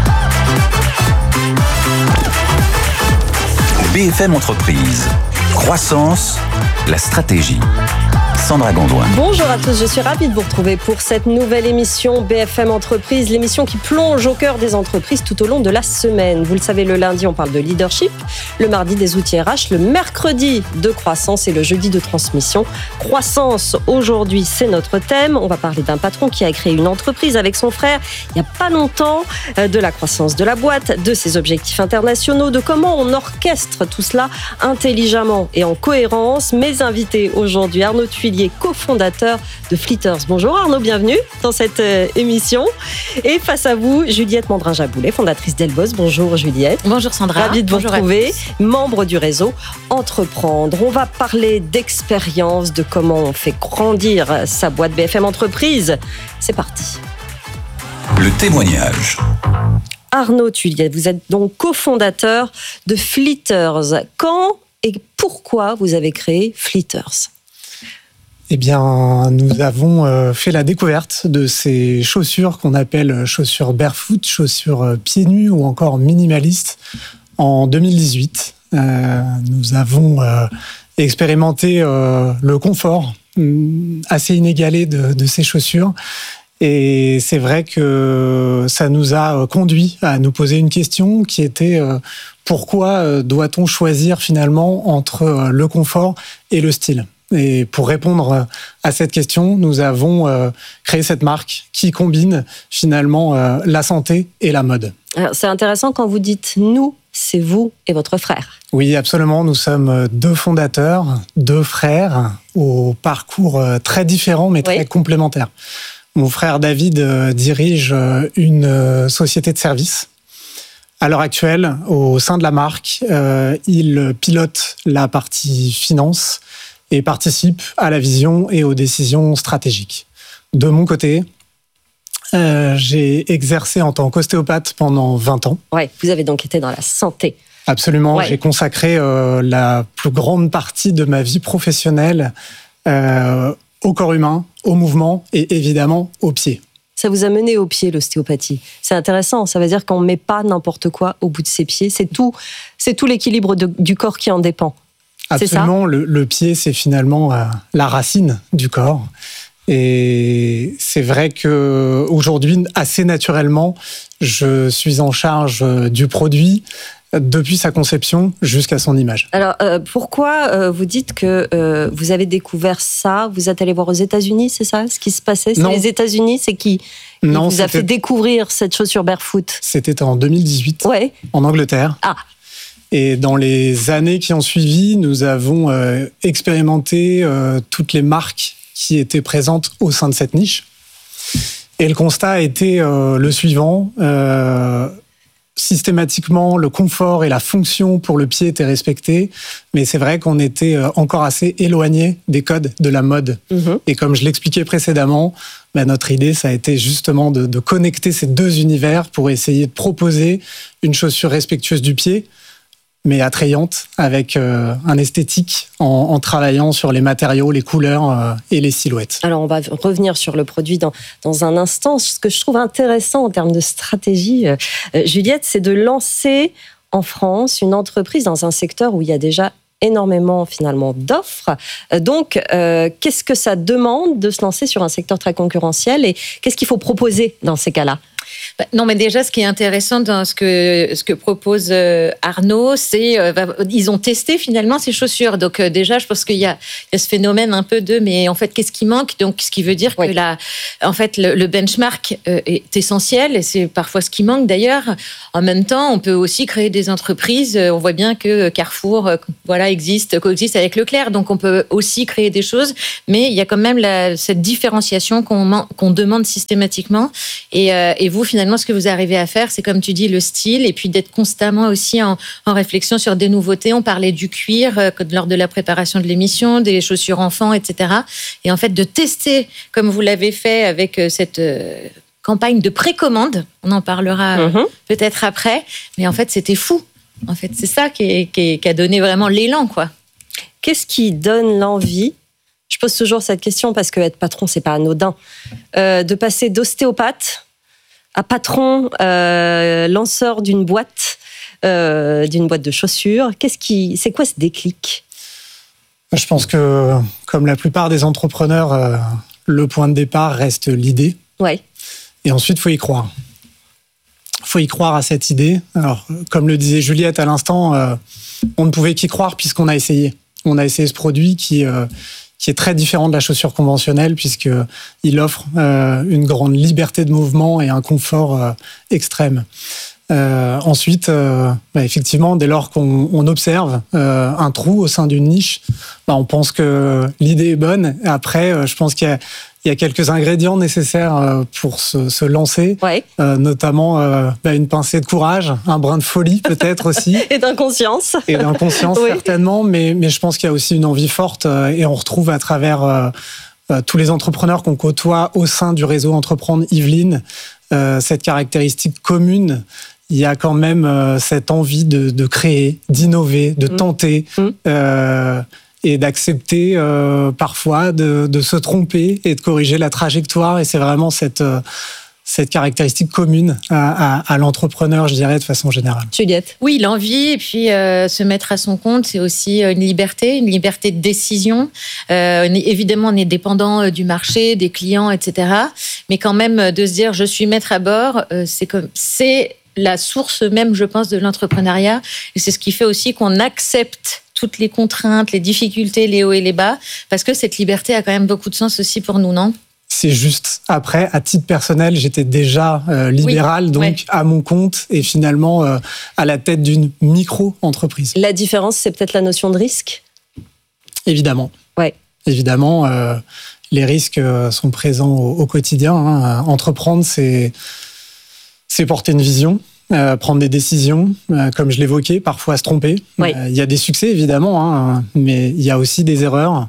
D: B F M Entreprise. Croissance, la stratégie. Sandra Gondouin.
B: Bonjour à tous, je suis ravie de vous retrouver pour cette nouvelle émission B F M Entreprise, l'émission qui plonge au cœur des entreprises tout au long de la semaine. Vous le savez, le lundi, on parle de leadership, le mardi des outils R H, le mercredi de croissance et le jeudi de transmission. Croissance, aujourd'hui, c'est notre thème. On va parler d'un patron qui a créé une entreprise avec son frère il n'y a pas longtemps, de la croissance de la boîte, de ses objectifs internationaux, de comment on orchestre tout cela intelligemment et en cohérence. Mes invités aujourd'hui, Arnaud Thuillier, cofondateur de Flitters. Bonjour Arnaud, bienvenue dans cette euh, émission. Et face à vous, Juliette Mandrin-Jaboulet, fondatrice d'Elboss. Bonjour Juliette.
G: Bonjour Sandra.
B: Ravie de vous
G: Bonjour
B: retrouver, membre du réseau Entreprendre. On va parler d'expérience, de comment on fait grandir sa boîte B F M Entreprise. C'est parti.
D: Le témoignage.
B: Arnaud Thuillier, vous êtes donc cofondateur de Flitters. Quand et pourquoi vous avez créé Flitters ?
H: Eh bien, nous avons euh, fait la découverte de ces chaussures qu'on appelle chaussures barefoot, chaussures euh, pieds nus ou encore minimalistes en deux mille dix-huit. Euh, nous avons euh, expérimenté euh, le confort euh, assez inégalé de, de ces chaussures. Et c'est vrai que ça nous a conduit à nous poser une question qui était euh, pourquoi doit-on choisir finalement entre euh, le confort et le style ? Et pour répondre à cette question, nous avons euh, créé cette marque qui combine finalement euh, la santé et la mode.
B: Alors, c'est intéressant quand vous dites « nous », c'est vous et votre frère.
H: Oui, absolument. Nous sommes deux fondateurs, deux frères, au parcours très différent mais très oui. complémentaires. Mon frère David euh, dirige une euh, société de services. À l'heure actuelle, au sein de la marque, euh, il pilote la partie finance et participe à la vision et aux décisions stratégiques. De mon côté, euh, j'ai exercé en tant qu'ostéopathe pendant vingt ans.
B: Ouais, vous avez donc été dans la santé.
H: Absolument, ouais. J'ai consacré euh, la plus grande partie de ma vie professionnelle euh, au corps humain, au mouvement et évidemment aux pieds.
B: Ça vous a mené aux pieds, l'ostéopathie. C'est intéressant, ça veut dire qu'on ne met pas n'importe quoi au bout de ses pieds. C'est tout, c'est tout l'équilibre de, du corps qui en dépend.
H: Absolument, le, le pied, c'est finalement euh, la racine du corps. Et c'est vrai qu'aujourd'hui, assez naturellement, je suis en charge du produit depuis sa conception jusqu'à son image.
B: Alors, euh, pourquoi euh, vous dites que euh, vous avez découvert ça ? Vous êtes allé voir aux États-Unis, c'est ça, ce qui se passait ? C'est non. Les États-Unis, c'est qui, qui non, vous a fait découvrir cette chaussure barefoot ?
H: C'était en deux mille dix-huit, ouais. En Angleterre.
B: Ah.
H: Et dans les années qui ont suivi, nous avons euh, expérimenté euh, toutes les marques qui étaient présentes au sein de cette niche. Et le constat a été euh, le suivant. Euh, systématiquement, le confort et la fonction pour le pied étaient respectés, mais c'est vrai qu'on était euh, encore assez éloigné des codes de la mode. Mmh. Et comme je l'expliquais précédemment, bah, notre idée, ça a été justement de, de connecter ces deux univers pour essayer de proposer une chaussure respectueuse du pied, mais attrayante, avec euh, un esthétique en, en travaillant sur les matériaux, les couleurs euh, et les silhouettes.
I: Alors, on va revenir sur le produit dans, dans un instant. Ce que je trouve intéressant en termes de stratégie, euh, Juliette, c'est de lancer en France une entreprise dans un secteur où il y a déjà énormément finalement d'offres. Donc, euh, qu'est-ce que ça demande de se lancer sur un secteur très concurrentiel et qu'est-ce qu'il faut proposer dans ces cas-là ?
J: Bah, non, mais déjà, ce qui est intéressant dans ce que, ce que propose euh, Arnaud, c'est euh, ils ont testé finalement ces chaussures. Donc euh, déjà, je pense qu'il y a, il y a ce phénomène un peu de, mais en fait, qu'est-ce qui manque ? Donc, ce qui veut dire oui. que la, en fait, le, le benchmark euh, est essentiel et c'est parfois ce qui manque d'ailleurs. En même temps, on peut aussi créer des entreprises. On voit bien que Carrefour, euh, voilà, existe, coexiste avec Leclerc. Donc, on peut aussi créer des choses, mais il y a quand même la, cette différenciation qu'on, qu'on demande systématiquement. Et, euh, et vous, finalement, ce que vous arrivez à faire, c'est comme tu dis, le style, et puis d'être constamment aussi en, en réflexion sur des nouveautés. On parlait du cuir euh, lors de la préparation de l'émission, des chaussures enfants, et cetera. Et en fait, de tester, comme vous l'avez fait avec euh, cette euh, campagne de précommande, on en parlera euh, mm-hmm. peut-être après, mais en fait, c'était fou. En fait, c'est ça qui, est, qui, est, qui a donné vraiment l'élan, quoi.
I: Qu'est-ce qui donne l'envie ? Je pose toujours cette question parce que être patron, c'est pas anodin. Euh, de passer d'ostéopathe à patron, euh, lanceur d'une boîte, euh, d'une boîte de chaussures. Qu'est-ce qui, c'est quoi ce déclic ?
H: Je pense que, comme la plupart des entrepreneurs, euh, le point de départ reste l'idée.
I: Ouais.
H: Et ensuite, il faut y croire. Il faut y croire à cette idée. Alors, comme le disait Juliette à l'instant, euh, on ne pouvait qu'y croire puisqu'on a essayé. On a essayé ce produit qui... Euh, qui est très différent de la chaussure conventionnelle puisqu'il offre euh, une grande liberté de mouvement et un confort euh, extrême. Euh, ensuite, euh, bah, effectivement, dès lors qu'on on observe euh, un trou au sein d'une niche, bah, on pense que l'idée est bonne. Et après, euh, je pense qu'il y a, il y a quelques ingrédients nécessaires euh, pour se, se lancer,
I: ouais.
H: euh, notamment euh, bah, une pincée de courage, un brin de folie peut-être aussi.
I: Et d'inconscience.
H: Et d'inconscience oui. certainement, mais, mais je pense qu'il y a aussi une envie forte euh, et on retrouve à travers euh, euh, tous les entrepreneurs qu'on côtoie au sein du réseau Entreprendre Yvelines, euh, cette caractéristique commune. Il y a quand même euh, cette envie de, de créer, d'innover, de mmh. tenter mmh. Euh, et d'accepter euh, parfois de, de se tromper et de corriger la trajectoire. Et c'est vraiment cette, euh, cette caractéristique commune à, à, à l'entrepreneur, je dirais, de façon générale.
I: Juliette ?
J: Oui, l'envie et puis euh, se mettre à son compte, c'est aussi une liberté, une liberté de décision. Euh, évidemment, on est dépendant du marché, des clients, et cetera. Mais quand même, de se dire, je suis maître à bord, euh, c'est comme... c'est la source même, je pense, de l'entrepreneuriat. Et c'est ce qui fait aussi qu'on accepte toutes les contraintes, les difficultés, les hauts et les bas, parce que cette liberté a quand même beaucoup de sens aussi pour nous, non ?
H: C'est juste. Après, à titre personnel, j'étais déjà euh, libéral, oui, donc ouais. à mon compte et finalement euh, à la tête d'une micro-entreprise.
I: La différence, c'est peut-être la notion de risque ?
H: Évidemment.
I: Ouais.
H: Évidemment, euh, les risques sont présents au, au quotidien. Hein. Entreprendre, c'est... c'est porter une vision, euh, prendre des décisions, euh, comme je l'évoquais, parfois se tromper.
I: Oui.
H: Euh, il y a des succès, évidemment, hein, mais il y a aussi des erreurs.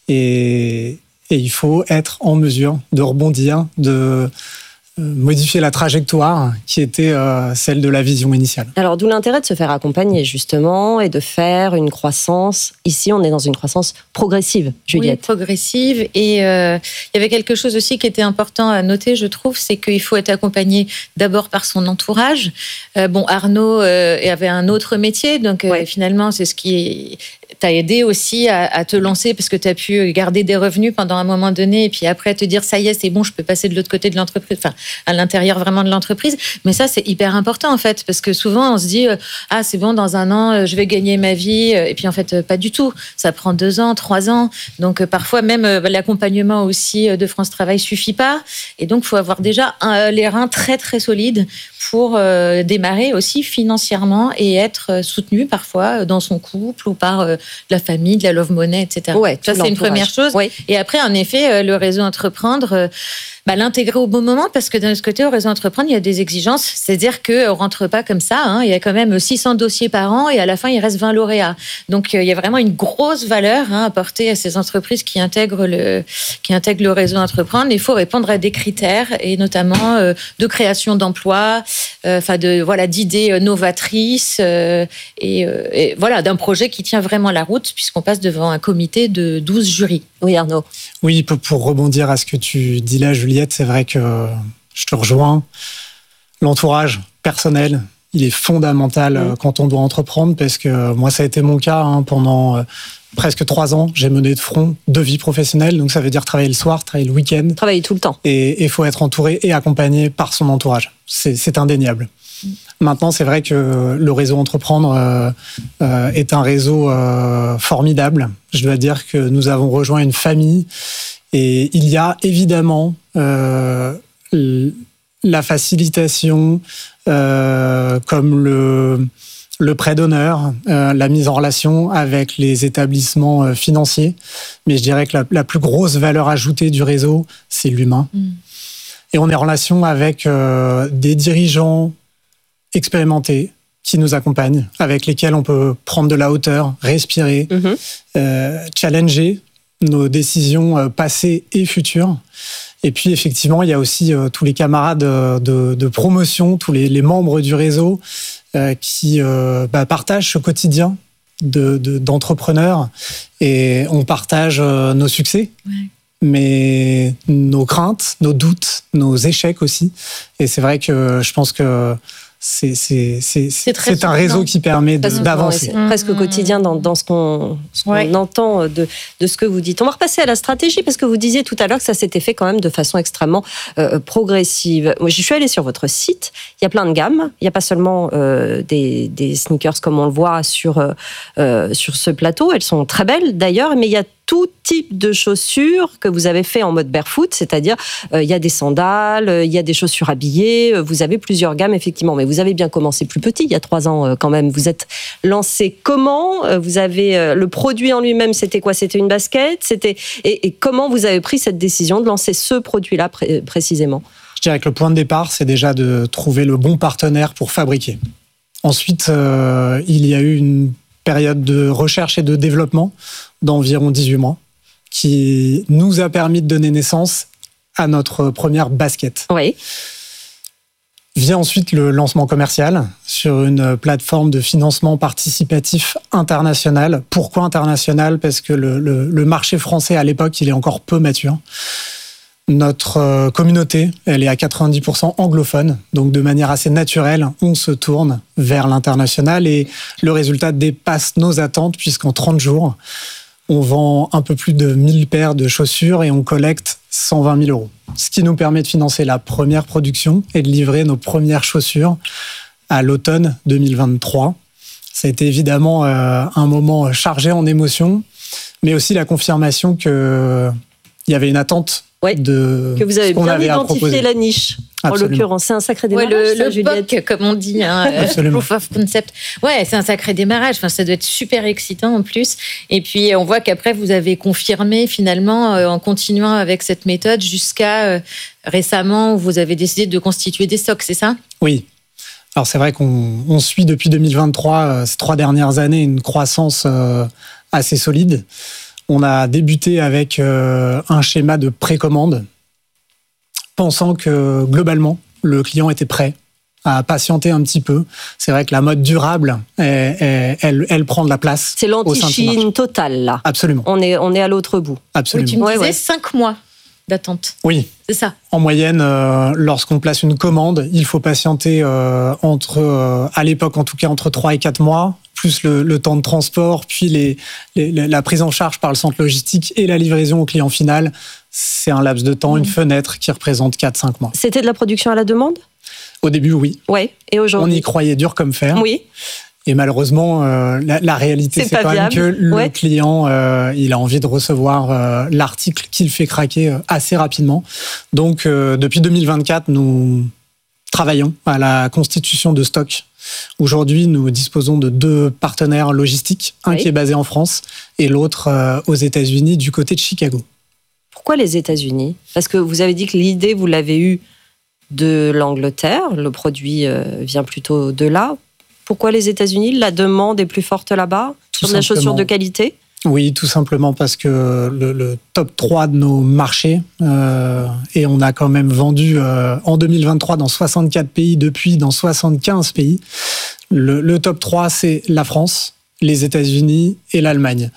H: Et, et il faut être en mesure de rebondir, de modifier la trajectoire qui était euh, celle de la vision initiale.
I: Alors, d'où l'intérêt de se faire accompagner, justement, et de faire une croissance. Ici, on est dans une croissance progressive, Juliette.
J: Oui, progressive. Et euh, il y avait quelque chose aussi qui était important à noter, je trouve, c'est qu'il faut être accompagné d'abord par son entourage. Euh, bon, Arnaud euh, avait un autre métier, donc euh, ouais. finalement, c'est ce qui t'a aidé aussi à, à te lancer parce que tu as pu garder des revenus pendant un moment donné et puis après te dire, ça y est, c'est bon, je peux passer de l'autre côté de l'entreprise. Enfin, à l'intérieur vraiment de l'entreprise. Mais ça, c'est hyper important, en fait, parce que souvent, on se dit, ah, c'est bon, dans un an, je vais gagner ma vie. Et puis, en fait, pas du tout. Ça prend deux ans, trois ans. Donc, parfois, même l'accompagnement aussi de France Travail suffit pas. Et donc, il faut avoir déjà un, les reins très, très solides pour euh, démarrer aussi financièrement et être soutenu parfois dans son couple ou par euh, la famille, de la love money, et cetera.
I: Ouais,
J: ça, c'est une première chose.
I: Ouais.
J: Et après, en effet, le réseau Entreprendre... Euh, bah, l'intégrer au bon moment, parce que d'un autre côté, au réseau entreprendre, il y a des exigences. C'est-à-dire qu'on ne rentre pas comme ça. Hein. Il y a quand même six cents dossiers par an et à la fin, il reste vingt lauréats. Donc, il y a vraiment une grosse valeur hein, apportée à ces entreprises qui intègrent le, qui intègrent le réseau entreprendre. Il faut répondre à des critères et notamment euh, de création d'emplois, enfin euh, de voilà d'idées novatrices euh, et, euh, et voilà d'un projet qui tient vraiment la route, puisqu'on passe devant un comité de douze jurys.
I: Oui, Arnaud.
H: Oui, pour rebondir à ce que tu dis là, Juliette, c'est vrai que je te rejoins. L'entourage personnel, il est fondamental mmh. quand on doit entreprendre, parce que moi, ça a été mon cas hein, pendant euh, presque trois ans. J'ai mené de front deux vies professionnelles, donc ça veut dire travailler le soir, travailler le week-end.
I: Travailler tout le temps.
H: Et il faut être entouré et accompagné par son entourage. C'est, c'est indéniable. Mmh. Maintenant, c'est vrai que le réseau Entreprendre euh, euh, est un réseau euh, formidable. Je dois dire que nous avons rejoint une famille et il y a évidemment euh, la facilitation euh, comme le, le prêt d'honneur, euh, la mise en relation avec les établissements euh, financiers. Mais je dirais que la, la plus grosse valeur ajoutée du réseau, c'est l'humain. Mmh. Et on est en relation avec euh, des dirigeants expérimentés qui nous accompagnent, avec lesquels on peut prendre de la hauteur, respirer, mmh. euh, challenger nos décisions euh, passées et futures. Et puis effectivement, il y a aussi euh, tous les camarades de, de, de promotion, tous les, les membres du réseau euh, qui euh, bah, partagent ce quotidien de, de, d'entrepreneurs, et on partage euh, nos succès. Ouais. Mais nos craintes, nos doutes, nos échecs aussi. Et c'est vrai que je pense que c'est, c'est, c'est, c'est, c'est un réseau qui permet de, d'avancer.
I: C'est presque au quotidien dans, dans ce qu'on, ce qu'on ouais. entend de, de ce que vous dites. On va repasser à la stratégie, parce que vous disiez tout à l'heure que ça s'était fait quand même de façon extrêmement euh, progressive. Moi, je suis allée sur votre site, il y a plein de gammes. Il n'y a pas seulement euh, des, des sneakers comme on le voit sur, euh, sur ce plateau. Elles sont très belles d'ailleurs, mais il y a tout type de chaussures que vous avez fait en mode barefoot, c'est-à-dire euh, il y a des sandales, il euh, y a des chaussures habillées, euh, vous avez plusieurs gammes effectivement, mais vous avez bien commencé plus petit, il y a trois ans euh, quand même. Vous êtes lancé comment euh, Vous avez euh, le produit en lui-même, c'était quoi? C'était une basket, c'était et, et comment vous avez pris cette décision de lancer ce produit-là pré- précisément?
H: Je dirais que le point de départ, c'est déjà de trouver le bon partenaire pour fabriquer. Ensuite, euh, il y a eu une période de recherche et de développement d'environ dix-huit mois, qui nous a permis de donner naissance à notre première basket.
I: Oui.
H: Vient ensuite le lancement commercial sur une plateforme de financement participatif international. Pourquoi international? Parce que le, le, le marché français, à l'époque, il est encore peu mature. Notre communauté, elle est à quatre-vingt-dix pour cent anglophone, donc de manière assez naturelle, on se tourne vers l'international et le résultat dépasse nos attentes, puisqu'en trente jours, on vend un peu plus de mille paires de chaussures et on collecte cent vingt mille euros. Ce qui nous permet de financer la première production et de livrer nos premières chaussures à l'automne deux mille vingt-trois. Ça a été évidemment euh, un moment chargé en émotions, mais aussi la confirmation qu'il y avait une attente.
I: Ouais,
H: de
I: que vous avez bien identifié la niche.
H: Absolument.
I: En l'occurrence, c'est un sacré démarrage.
J: Ouais, le
I: ça,
J: le
I: Juliette.
J: P O C, comme on dit, hein, Proof of Concept. Ouais, c'est un sacré démarrage. Enfin, ça doit être super excitant en plus. Et puis, on voit qu'après, vous avez confirmé finalement euh, en continuant avec cette méthode jusqu'à euh, récemment où vous avez décidé de constituer des stocks, c'est ça?
H: Oui. Alors, c'est vrai qu'on on suit depuis deux mille vingt-trois, euh, ces trois dernières années, une croissance euh, assez solide. On a débuté avec euh, un schéma de précommande, pensant que globalement, le client était prêt à patienter un petit peu. C'est vrai que la mode durable, elle, elle, elle, elle prend de la place.
I: C'est l'anti-Chine totale, là.
H: Absolument.
I: On est, on est à l'autre bout.
H: Absolument.
J: Oui, tu me disais
I: ouais, ouais.
J: cinq mois d'attente.
H: Oui.
J: C'est ça.
H: En moyenne, euh, lorsqu'on place une commande, il faut patienter euh, entre, euh, à l'époque en tout cas, entre trois et quatre mois, plus le, le temps de transport, puis les, les, la prise en charge par le centre logistique et la livraison au client final. C'est un laps de temps, mmh. une fenêtre qui représente quatre à cinq mois.
I: C'était de la production à la demande ?
H: Au début, oui.
I: Oui. Et aujourd'hui ?
H: On y croyait dur comme fer.
I: Oui.
H: Et malheureusement, euh, la, la réalité, c'est, c'est quand viable. même que le ouais. client, euh, il a envie de recevoir euh, l'article qu'il fait craquer euh, assez rapidement. Donc, euh, depuis deux mille vingt-quatre, nous travaillons à la constitution de stocks. Aujourd'hui, nous disposons de deux partenaires logistiques, un oui. qui est basé en France et l'autre euh, aux États-Unis, du côté de Chicago.
I: Pourquoi les États-Unis ? Parce que vous avez dit que l'idée, vous l'avez eue de l'Angleterre, le produit euh, vient plutôt de là. Pourquoi les États-Unis ? La demande est plus forte là-bas sur de la chaussure de qualité ?
H: Oui, tout simplement parce que le, le top trois de nos marchés, euh, et on a quand même vendu euh, en deux mille vingt-trois dans soixante-quatre pays, depuis dans soixante-quinze pays. Le, le top trois, c'est la France, les États-Unis et l'Allemagne,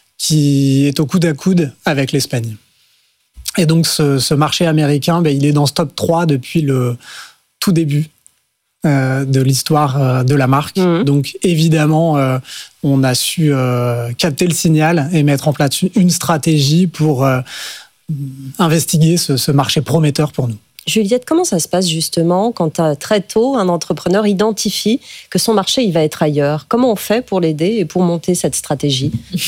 H: qui est au coude à coude avec l'Espagne. Et donc ce, ce marché américain, ben, il est dans ce top trois depuis le tout début euh, de l'histoire euh, de la marque. Mmh. Donc évidemment, euh, on a su euh, capter le signal et mettre en place une stratégie pour euh, investiguer ce, ce marché prometteur pour nous.
I: Juliette, comment ça se passe justement quand très tôt un entrepreneur identifie que son marché il va être ailleurs ? Comment on fait pour l'aider et pour monter cette stratégie ?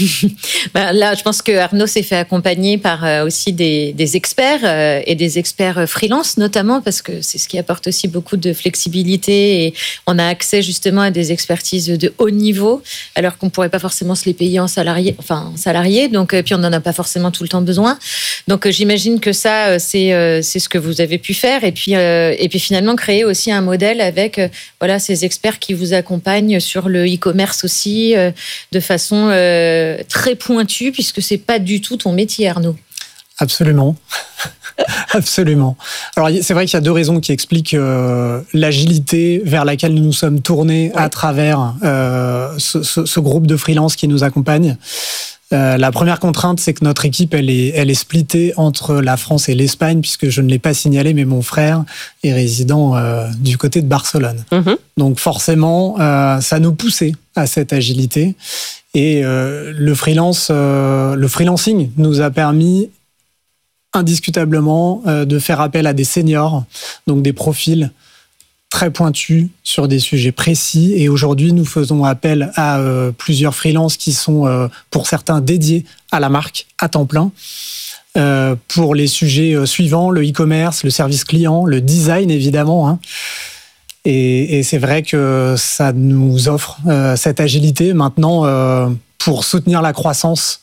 J: Ben là, je pense que Arnaud s'est fait accompagner par euh, aussi des, des experts euh, et des experts freelance notamment parce que c'est ce qui apporte aussi beaucoup de flexibilité et on a accès justement à des expertises de haut niveau alors qu'on pourrait pas forcément se les payer en salarié, enfin en salarié. Donc euh, puis on n'en a pas forcément tout le temps besoin. Donc euh, j'imagine que ça euh, c'est euh, c'est ce que vous avez pu faire et puis euh, et puis finalement créer aussi un modèle avec euh, voilà ces experts qui vous accompagnent sur le e-commerce aussi euh, de façon euh, très pointue puisque c'est pas du tout ton métier, Arnaud.
H: Absolument, absolument. Alors c'est vrai qu'il y a deux raisons qui expliquent euh, l'agilité vers laquelle nous nous sommes tournés ouais. à travers euh, ce, ce, ce groupe de freelance qui nous accompagne. Euh, la première contrainte, c'est que notre équipe, elle est, elle est splittée entre la France et l'Espagne, puisque je ne l'ai pas signalé, mais mon frère est résident euh, du côté de Barcelone. Mmh. Donc forcément, euh, ça nous poussait à cette agilité. Et euh, le freelance, euh, le freelancing nous a permis indiscutablement euh, de faire appel à des seniors, donc des profils très pointus sur des sujets précis. Et aujourd'hui, nous faisons appel à euh, plusieurs freelances qui sont, euh, pour certains, dédiés à la marque à temps plein. Euh, pour les sujets euh, suivants, le e-commerce, le service client, le design, évidemment. Hein. Et, et c'est vrai que ça nous offre euh, cette agilité. Maintenant, euh, pour soutenir la croissance,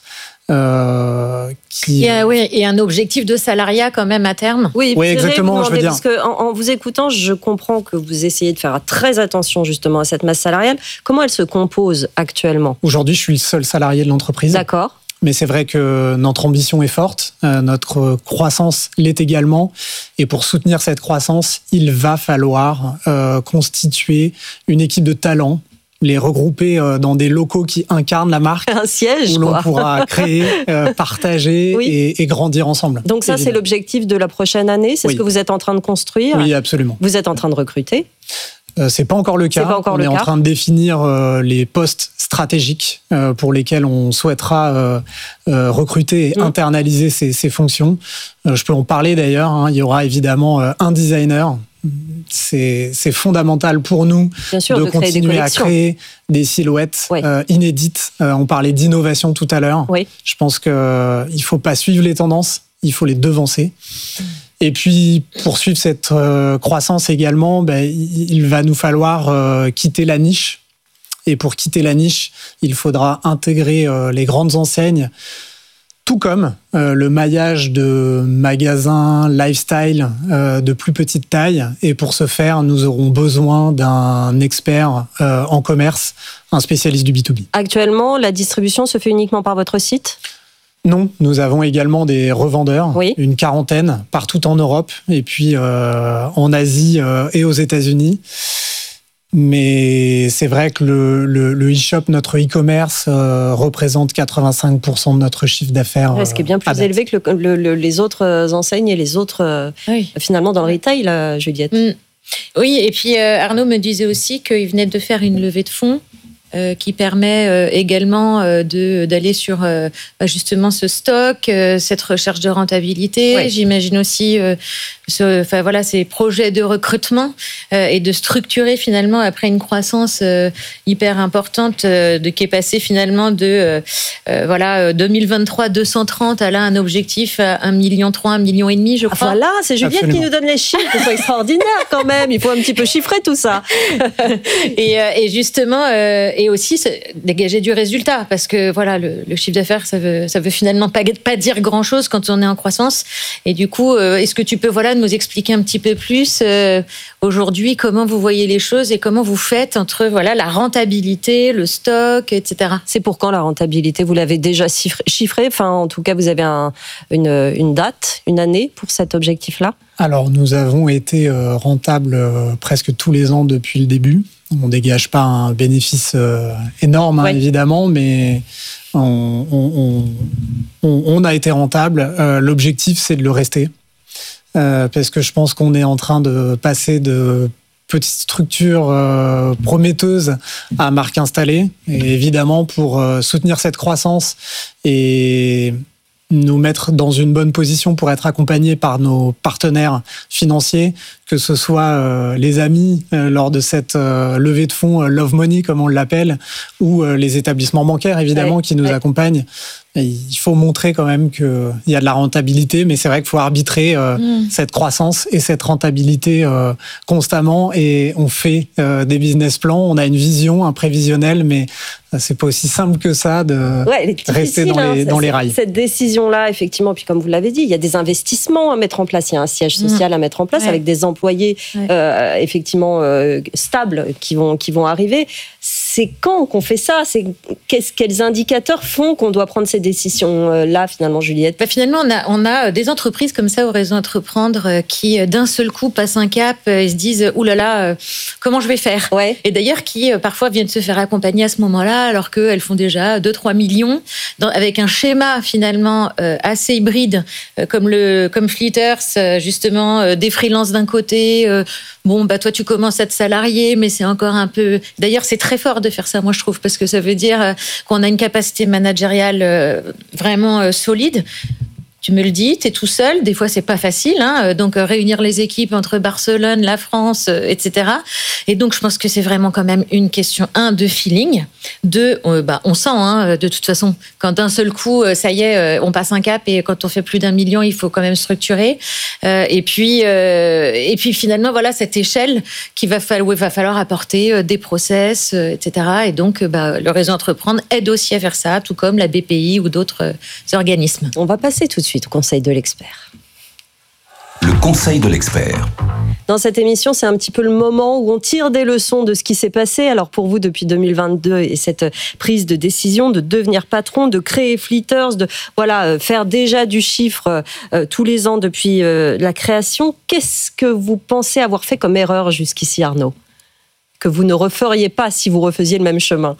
H: Euh, qui...
J: et, oui, et un objectif de salariat quand même à terme.
I: Oui,
H: oui exactement.
I: Demander,
H: je veux dire.
I: Parce que en, en vous écoutant, je comprends que vous essayez de faire très attention justement à cette masse salariale. Comment elle se compose actuellement ?
H: Aujourd'hui, je suis le seul salarié de l'entreprise.
I: D'accord.
H: Mais c'est vrai que notre ambition est forte, euh, notre croissance l'est également. Et pour soutenir cette croissance, il va falloir euh, constituer une équipe de talents, les regrouper dans des locaux qui incarnent la marque.
I: Un siège,
H: où l'on
I: quoi.
H: pourra créer, euh, partager oui. et, et grandir ensemble.
I: Donc ça, évidemment. C'est l'objectif de la prochaine année. C'est oui. ce que vous êtes en train de construire.
H: Oui, absolument.
I: Vous êtes en train de recruter.
H: Euh, c'est pas encore le cas.
I: C'est pas encore
H: on
I: le
H: est
I: cas.
H: en train de définir euh, les postes stratégiques euh, pour lesquels on souhaitera euh, euh, recruter et mmh. internaliser ces, ces fonctions. Euh, je peux en parler d'ailleurs. Hein. Il y aura évidemment euh, un designer. C'est, c'est fondamental pour nous
I: sûr,
H: de,
I: de
H: continuer à créer des silhouettes oui. euh, inédites. Euh, on parlait d'innovation tout à l'heure.
I: Oui.
H: Je pense qu'il euh, ne faut pas suivre les tendances, il faut les devancer. Et puis, pour suivre cette euh, croissance également, ben, il, il va nous falloir euh, quitter la niche. Et pour quitter la niche, il faudra intégrer euh, les grandes enseignes, tout comme euh, le maillage de magasins lifestyle euh, de plus petite taille. Et pour ce faire, nous aurons besoin d'un expert euh, en commerce, un spécialiste du B deux B.
I: Actuellement, la distribution se fait uniquement par votre site ?
H: Non, nous avons également des revendeurs,
I: oui.
H: une quarantaine partout en Europe et puis euh, en Asie euh, et aux États-Unis. Mais c'est vrai que le, le, le e-shop, notre e-commerce, euh, représente quatre-vingt-cinq pour cent de notre chiffre d'affaires.
I: Ouais, ce qui est bien plus élevé que le, le, le, les autres enseignes et les autres, oui. finalement, dans le retail, là, Juliette.
J: Mm. Oui, et puis euh, Arnaud me disait aussi qu'il venait de faire une levée de fonds euh, qui permet euh, également euh, de, d'aller sur euh, justement ce stock, euh, cette recherche de rentabilité. Ouais. J'imagine aussi euh, ce, enfin, voilà, ces projets de recrutement euh, et de structurer finalement après une croissance euh, hyper importante euh, de, qui est passée finalement de euh, euh, voilà, deux mille vingt-trois deux cent trente à là un objectif à un million trois, un million et demi, je crois.
I: Ah, voilà, c'est Juliette Absolument. Qui nous donne les chiffres, c'est extraordinaire quand même. Il faut un petit peu chiffrer tout ça.
J: et, euh, et justement, euh, et aussi dégager du résultat, parce que voilà, le, le chiffre d'affaires, ça veut, ça veut finalement pas, pas dire grand-chose quand on est en croissance. Et du coup, euh, est-ce que tu peux voilà, nous expliquer un petit peu plus euh, aujourd'hui comment vous voyez les choses et comment vous faites entre voilà, la rentabilité, le stock, et cetera.
I: C'est pour quand la rentabilité? Vous l'avez déjà chiffré? Enfin, en tout cas, vous avez un, une, une date, une année pour cet objectif-là?
H: Alors, nous avons été euh, rentables euh, presque tous les ans depuis le début. On ne dégage pas un bénéfice euh, énorme, hein, ouais. évidemment, mais on, on, on, on a été rentable. Euh, l'objectif, c'est de le rester. Euh, parce que je pense qu'on est en train de passer de petites structures euh, prometteuses à marque installée. Et évidemment, pour euh, soutenir cette croissance et nous mettre dans une bonne position pour être accompagnés par nos partenaires financiers, que ce soit euh, les amis euh, lors de cette euh, levée de fonds euh, Love Money, comme on l'appelle, ou euh, les établissements bancaires, évidemment, ouais, qui nous ouais. accompagnent. Et il faut montrer quand même qu'il y a de la rentabilité, mais c'est vrai qu'il faut arbitrer euh, mmh. cette croissance et cette rentabilité euh, constamment. Et on fait euh, des business plans, on a une vision, un prévisionnel, mais c'est pas aussi simple que ça de
I: ouais,
H: rester dans,
I: hein,
H: les, dans les rails.
I: Cette décision-là, effectivement, puis comme vous l'avez dit, il y a des investissements à mettre en place, il y a un siège social mmh. à mettre en place ouais. avec des employés ouais. euh, effectivement euh, stables qui vont, qui vont arriver. C'est quand qu'on fait ça? C'est qu'est-ce, quels indicateurs font qu'on doit prendre ces décisions-là, finalement, Juliette?
J: Bah, finalement, on a, on a des entreprises comme ça au réseau Entreprendre qui, d'un seul coup, passent un cap et se disent « Ouh là là, comment je vais faire ?»
I: ouais.
J: Et d'ailleurs, qui parfois viennent se faire accompagner à ce moment-là, alors qu'elles font déjà deux à trois millions, dans, avec un schéma, finalement, euh, assez hybride, euh, comme, le, comme Fleeters, euh, justement, euh, des freelances d'un côté. Euh, bon, bah toi, tu commences à être salarié, mais c'est encore un peu... D'ailleurs, c'est très fort de faire ça, moi, je trouve, parce que ça veut dire qu'on a une capacité managériale vraiment solide. Tu me le dis, tu es tout seul, des fois c'est pas facile, hein, donc euh, réunir les équipes entre Barcelone, la France, euh, et cetera. Et donc je pense que c'est vraiment quand même une question, un, de feeling, deux, euh, bah, on sent, hein, de toute façon, quand d'un seul coup, euh, ça y est, euh, on passe un cap et quand on fait plus d'un million, il faut quand même structurer. Euh, et, puis, euh, et puis finalement, voilà cette échelle qu'il va falloir, où il va falloir apporter euh, des process, euh, et cetera. Et donc euh, bah, le réseau Entreprendre aide aussi à faire ça, tout comme la B P I ou d'autres euh, organismes.
I: On va passer tout de suite au conseil de l'expert.
D: Le conseil de l'expert.
I: Dans cette émission, c'est un petit peu le moment où on tire des leçons de ce qui s'est passé. Alors pour vous, depuis deux mille vingt-deux, et cette prise de décision de devenir patron, de créer Fleeters, de voilà faire déjà du chiffre euh, tous les ans depuis euh, la création, qu'est-ce que vous pensez avoir fait comme erreur jusqu'ici, Arnaud, que vous ne referiez pas si vous refaisiez le même chemin?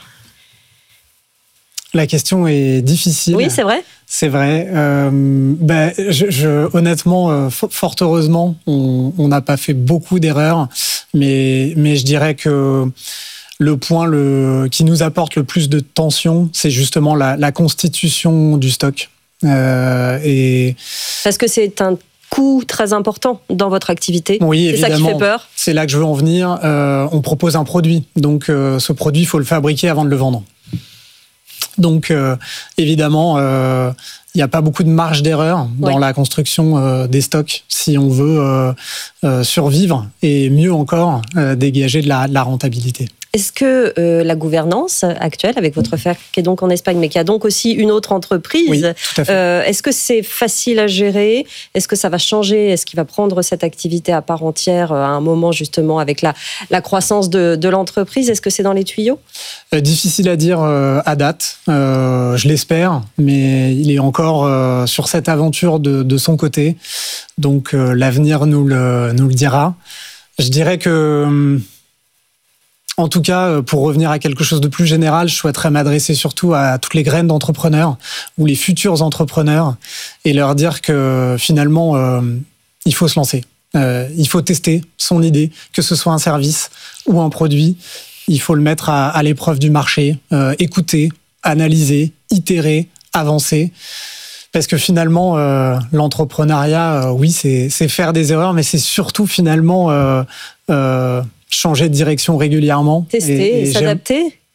H: La question est difficile.
I: Oui, c'est vrai.
H: C'est vrai. Euh, ben, je, je, honnêtement, euh, fort heureusement, on n'a pas fait beaucoup d'erreurs, mais, mais je dirais que le point le, qui nous apporte le plus de tension, c'est justement la, la constitution du stock. Euh, et
I: Parce que c'est un coût très important dans votre activité.
H: Oui,
I: c'est
H: évidemment.
I: Ça qui fait peur.
H: C'est là que je veux en venir. Euh, on propose un produit, donc euh, ce produit, il faut le fabriquer avant de le vendre. Donc, euh, évidemment, il euh, n'y a pas beaucoup de marge d'erreur dans ouais. la construction euh, des stocks si on veut euh, euh, survivre et mieux encore, euh, dégager de la, de la rentabilité.
I: Est-ce que euh, la gouvernance actuelle avec votre frère qui est donc en Espagne, mais qui a donc aussi une autre entreprise,
H: oui, tout à fait.
I: Euh, est-ce que c'est facile à gérer? Est-ce que ça va changer? Est-ce qu'il va prendre cette activité à part entière à un moment justement avec la, la croissance de, de l'entreprise? Est-ce que c'est dans les tuyaux?
H: euh, Difficile à dire euh, à date. Euh, je l'espère, mais il est encore euh, sur cette aventure de, de son côté. Donc euh, l'avenir nous le, nous le dira. Je dirais que... En tout cas, pour revenir à quelque chose de plus général, je souhaiterais m'adresser surtout à toutes les graines d'entrepreneurs ou les futurs entrepreneurs et leur dire que finalement, euh, il faut se lancer. Euh, il faut tester son idée, que ce soit un service ou un produit. Il faut le mettre à, à l'épreuve du marché, euh, écouter, analyser, itérer, avancer. Parce que finalement, euh, l'entrepreneuriat, euh, oui, c'est, c'est faire des erreurs, mais c'est surtout finalement... Euh, euh, changer de direction régulièrement.
I: Tester et, et s'adapter.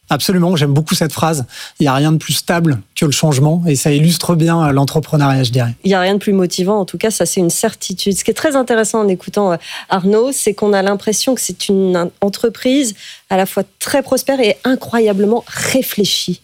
H: Absolument, j'aime beaucoup cette phrase. Il n'y a rien de plus stable que le changement et ça illustre bien l'entrepreneuriat, je dirais.
I: Il n'y a rien de plus motivant, en tout cas, ça c'est une certitude. Ce qui est très intéressant en écoutant Arnaud, c'est qu'on a l'impression que c'est une entreprise à la fois très prospère et incroyablement réfléchie.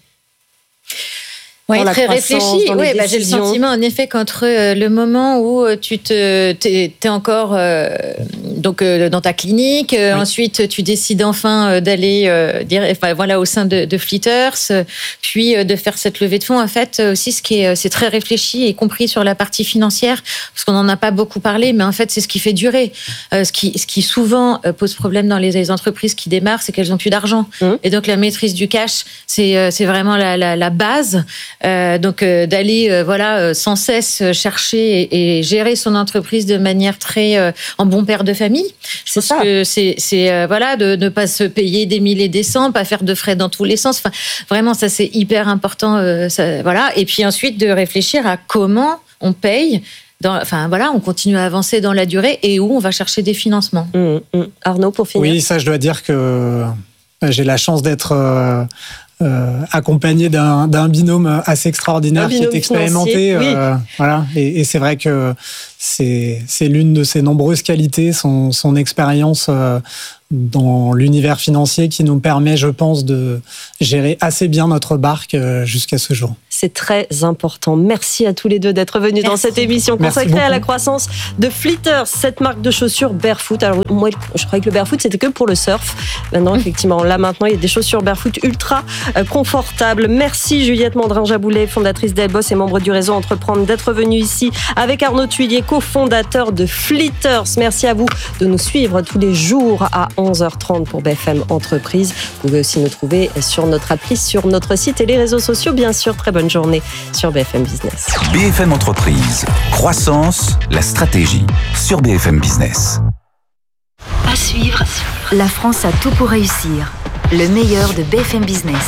J: Oui, très réfléchi. Ouais, bah, j'ai le sentiment, en effet, qu'entre euh, le moment où tu te, t'es, t'es encore euh, donc euh, dans ta clinique, euh, oui. ensuite tu décides enfin euh, d'aller euh, dire, enfin, voilà, au sein de, de Flitters, euh, puis euh, de faire cette levée de fonds. En fait, aussi, ce qui est, c'est très réfléchi, y compris sur la partie financière, parce qu'on n'en a pas beaucoup parlé, mais en fait, c'est ce qui fait durer. Euh, ce qui, ce qui souvent euh, pose problème dans les, les entreprises qui démarrent, c'est qu'elles n'ont plus d'argent. Mmh. Et donc, la maîtrise du cash, c'est, euh, c'est vraiment la, la, la base. Euh, donc euh, d'aller euh, voilà euh, sans cesse chercher et, et gérer son entreprise de manière très euh, en bon père de famille. C'est ça. Que c'est c'est euh, voilà de ne pas se payer des mille et des cents, pas faire de frais dans tous les sens. Enfin vraiment ça c'est hyper important. Euh, ça, voilà et puis ensuite de réfléchir à comment on paye. Dans, enfin voilà, on continue à avancer dans la durée et où on va chercher des financements.
I: Mmh, mmh. Arnaud pour finir.
H: Oui ça je dois dire que j'ai la chance d'être euh, Euh, accompagné d'un, d'un binôme assez extraordinaire binôme qui est expérimenté. Euh, oui. Voilà. Et, et c'est vrai que c'est, c'est l'une de ses nombreuses qualités, son, son expérience euh, dans l'univers financier qui nous permet, je pense, de gérer assez bien notre barque euh, jusqu'à ce jour.
I: C'est très important. Merci à tous les deux d'être venus Merci. Dans cette émission consacrée à la croissance de Flitters, cette marque de chaussures barefoot. Alors moi, je croyais que le barefoot c'était que pour le surf. Maintenant, effectivement, là maintenant, il y a des chaussures barefoot ultra confortables. Merci Juliette Mandrin-Jaboulet, fondatrice d'Elboss et membre du réseau Entreprendre, d'être venue ici avec Arnaud Thuillier, cofondateur de Flitters. Merci à vous de nous suivre tous les jours à onze heures trente pour B F M Entreprise. Vous pouvez aussi nous trouver sur notre appli, sur notre site et les réseaux sociaux. Bien sûr, très bonne journée sur B F M Business.
D: B F M Entreprise. Croissance, la stratégie sur B F M Business.
G: À suivre, la France a tout pour réussir. Le meilleur de B F M Business.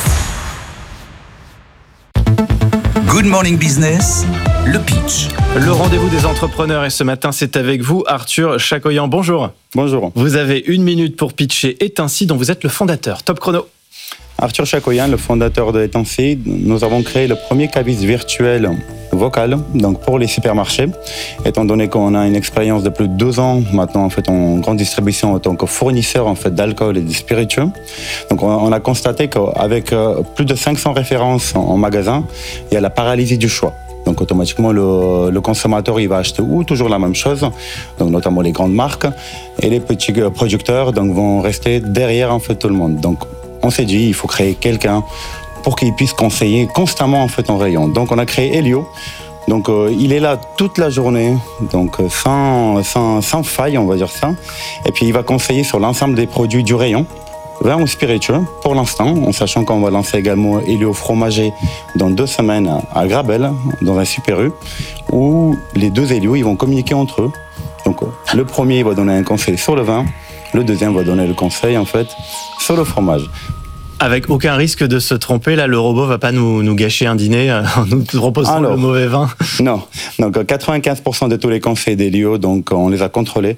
D: Good Morning Business, le pitch.
K: Le rendez-vous des entrepreneurs et ce matin c'est avec vous Arthur Chacoyan. Bonjour.
L: Bonjour.
K: Vous avez une minute pour pitcher Etinci dont vous êtes le fondateur. Top chrono.
L: Arthur Chacoyan, le fondateur de Etinci, nous avons créé le premier cabis virtuel vocal donc pour les supermarchés. Étant donné qu'on a une expérience de plus de deux ans maintenant en fait en grande distribution en tant que fournisseur en fait d'alcool et de spiritueux, donc on, on a constaté qu'avec euh, plus de cinq cents références en, en magasin, il y a la paralysie du choix. Donc automatiquement le, le consommateur il va acheter ou toujours la même chose, donc notamment les grandes marques, et les petits producteurs donc vont rester derrière en fait tout le monde. Donc on s'est dit il faut créer quelqu'un pour qu'il puisse conseiller constamment en fait en rayon. Donc on a créé Elio. Donc euh, il est là toute la journée, donc sans, sans, sans faille on va dire ça. Et puis il va conseiller sur l'ensemble des produits du rayon, vin ou spiritueux pour l'instant, en sachant qu'on va lancer également Elio fromager dans deux semaines à Grabel, dans un Super U, où les deux Elio ils vont communiquer entre eux. Donc le premier il va donner un conseil sur le vin, le deuxième va donner le conseil en fait sur le fromage.
K: Avec aucun risque de se tromper, là, le robot va pas nous, nous gâcher un dîner en nous proposant Alors, le mauvais vin.
L: Non. Donc, quatre-vingt-quinze pour cent de tous les conseils d'Elio, donc, on les a contrôlés.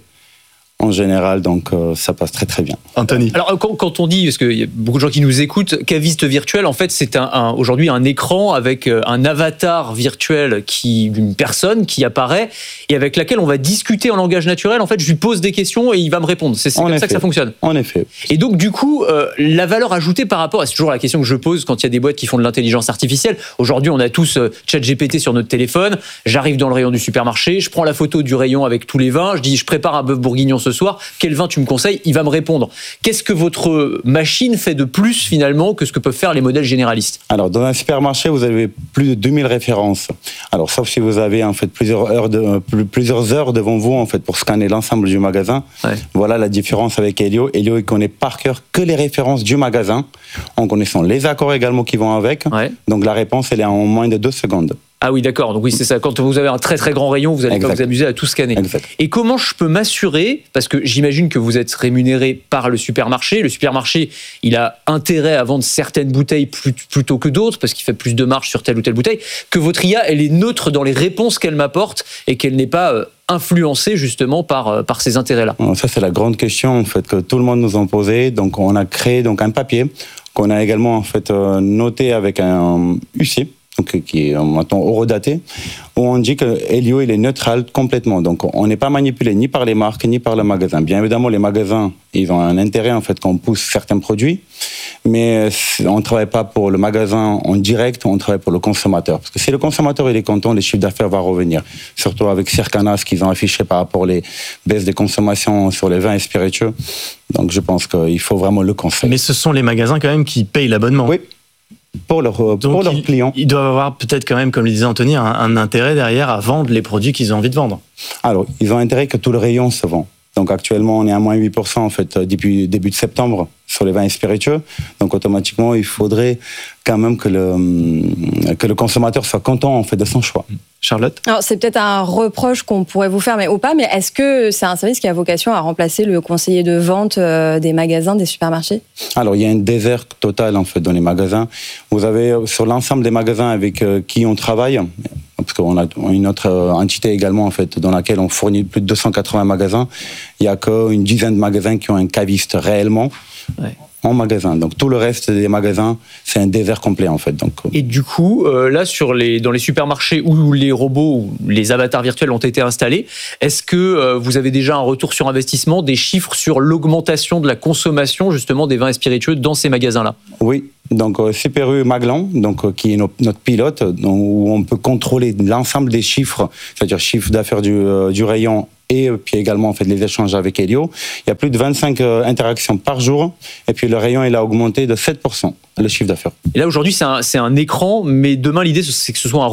L: En général, donc euh, ça passe très très bien.
K: Anthony.
M: Alors quand, quand on dit, parce qu'il y a beaucoup de gens qui nous écoutent, caviste virtuel, en fait c'est un, un, aujourd'hui un écran avec un avatar virtuel qui, d'une personne qui apparaît et avec laquelle on va discuter en langage naturel. En fait, je lui pose des questions et il va me répondre. C'est, c'est comme effet. Ça que ça fonctionne.
L: En effet.
M: Et donc du coup, euh, la valeur ajoutée par rapport, c'est toujours la question que je pose quand il y a des boîtes qui font de l'intelligence artificielle. Aujourd'hui, on a tous euh, ChatGPT sur notre téléphone. J'arrive dans le rayon du supermarché, je prends la photo du rayon avec tous les vins, je dis je prépare un bœuf bourguignon ce soir, quel vin tu me conseilles? Il va me répondre. Qu'est-ce que votre machine fait de plus finalement que ce que peuvent faire les modèles généralistes?
L: Alors dans un supermarché, vous avez plus de deux mille références. Alors sauf si vous avez en fait plusieurs heures de, plusieurs heures devant vous en fait pour scanner l'ensemble du magasin. Ouais. Voilà la différence avec Elio. Elio il connaît par cœur que les références du magasin, en connaissant les accords également qui vont avec. Ouais. Donc la réponse elle est en moins de deux secondes.
M: Ah oui, d'accord. Donc oui, c'est ça. Quand vous avez un très très grand rayon, vous allez exact. Pas vous amuser à tout scanner. Exact. Et comment je peux m'assurer, parce que j'imagine que vous êtes rémunéré par le supermarché. Le supermarché, il a intérêt à vendre certaines bouteilles plus, plutôt que d'autres, parce qu'il fait plus de marge sur telle ou telle bouteille, que votre I A, elle est neutre dans les réponses qu'elle m'apporte et qu'elle n'est pas euh, influencée justement par, par ces intérêts-là.
L: Ça, c'est la grande question en fait, que tout le monde nous a posée. Donc on a créé donc, un papier qu'on a également en fait noté avec un U C, donc qui est maintenant horodaté, où on dit que Elio il est neutral complètement. Donc on n'est pas manipulé ni par les marques ni par le magasin. Bien évidemment, les magasins ils ont un intérêt en fait qu'on pousse certains produits, mais on ne travaille pas pour le magasin en direct, on travaille pour le consommateur. Parce que si le consommateur il est content, les chiffres d'affaires vont revenir. Surtout avec Circana, ce qu'ils ont affiché par rapport aux baisses des consommations sur les vins et spiritueux. Donc je pense qu'il faut vraiment le conseiller.
K: Mais ce sont les magasins quand même qui payent l'abonnement.
L: Oui. Pour leurs pour leur clients.
K: Ils doivent avoir peut-être quand même, comme le disait Anthony, un, un intérêt derrière à vendre les produits qu'ils ont envie de vendre.
L: Alors, ils ont intérêt que tout le rayon se vend. Donc actuellement, on est à moins huit pour cent en fait, depuis début de septembre sur les vins et spiritueux. Donc automatiquement, il faudrait quand même que le, que le consommateur soit content en fait, de son choix.
K: Charlotte ?
B: Alors, c'est peut-être un reproche qu'on pourrait vous faire, mais ou pas, mais est-ce que c'est un service qui a vocation à remplacer le conseiller de vente des magasins, des supermarchés ?
L: Alors, il y a un désert total en fait, dans les magasins. Vous avez sur l'ensemble des magasins avec qui on travaille, parce qu'on a une autre entité également en fait, dans laquelle on fournit plus de deux cent quatre-vingts magasins, il n'y a qu'une dizaine de magasins qui ont un caviste réellement. Ouais. En magasin. Donc tout le reste des magasins, c'est un désert complet en fait. Donc,
M: et du coup, euh, là sur les, dans les supermarchés où les robots ou les avatars virtuels ont été installés, est-ce que euh, vous avez déjà un retour sur investissement, des chiffres sur l'augmentation de la consommation justement des vins et spiritueux dans ces magasins-là ?
L: Oui, donc euh, C P R U Maglan, donc, euh, qui est no- notre pilote, donc, où on peut contrôler l'ensemble des chiffres, c'est-à-dire chiffre d'affaires du, euh, du rayon, et puis également en fait, les échanges avec Elio. Il y a plus de vingt-cinq euh, interactions par jour, et puis le rayon il a augmenté de sept pour cent, le chiffre d'affaires.
M: Et là aujourd'hui c'est un, c'est un écran, mais demain l'idée c'est que ce soit un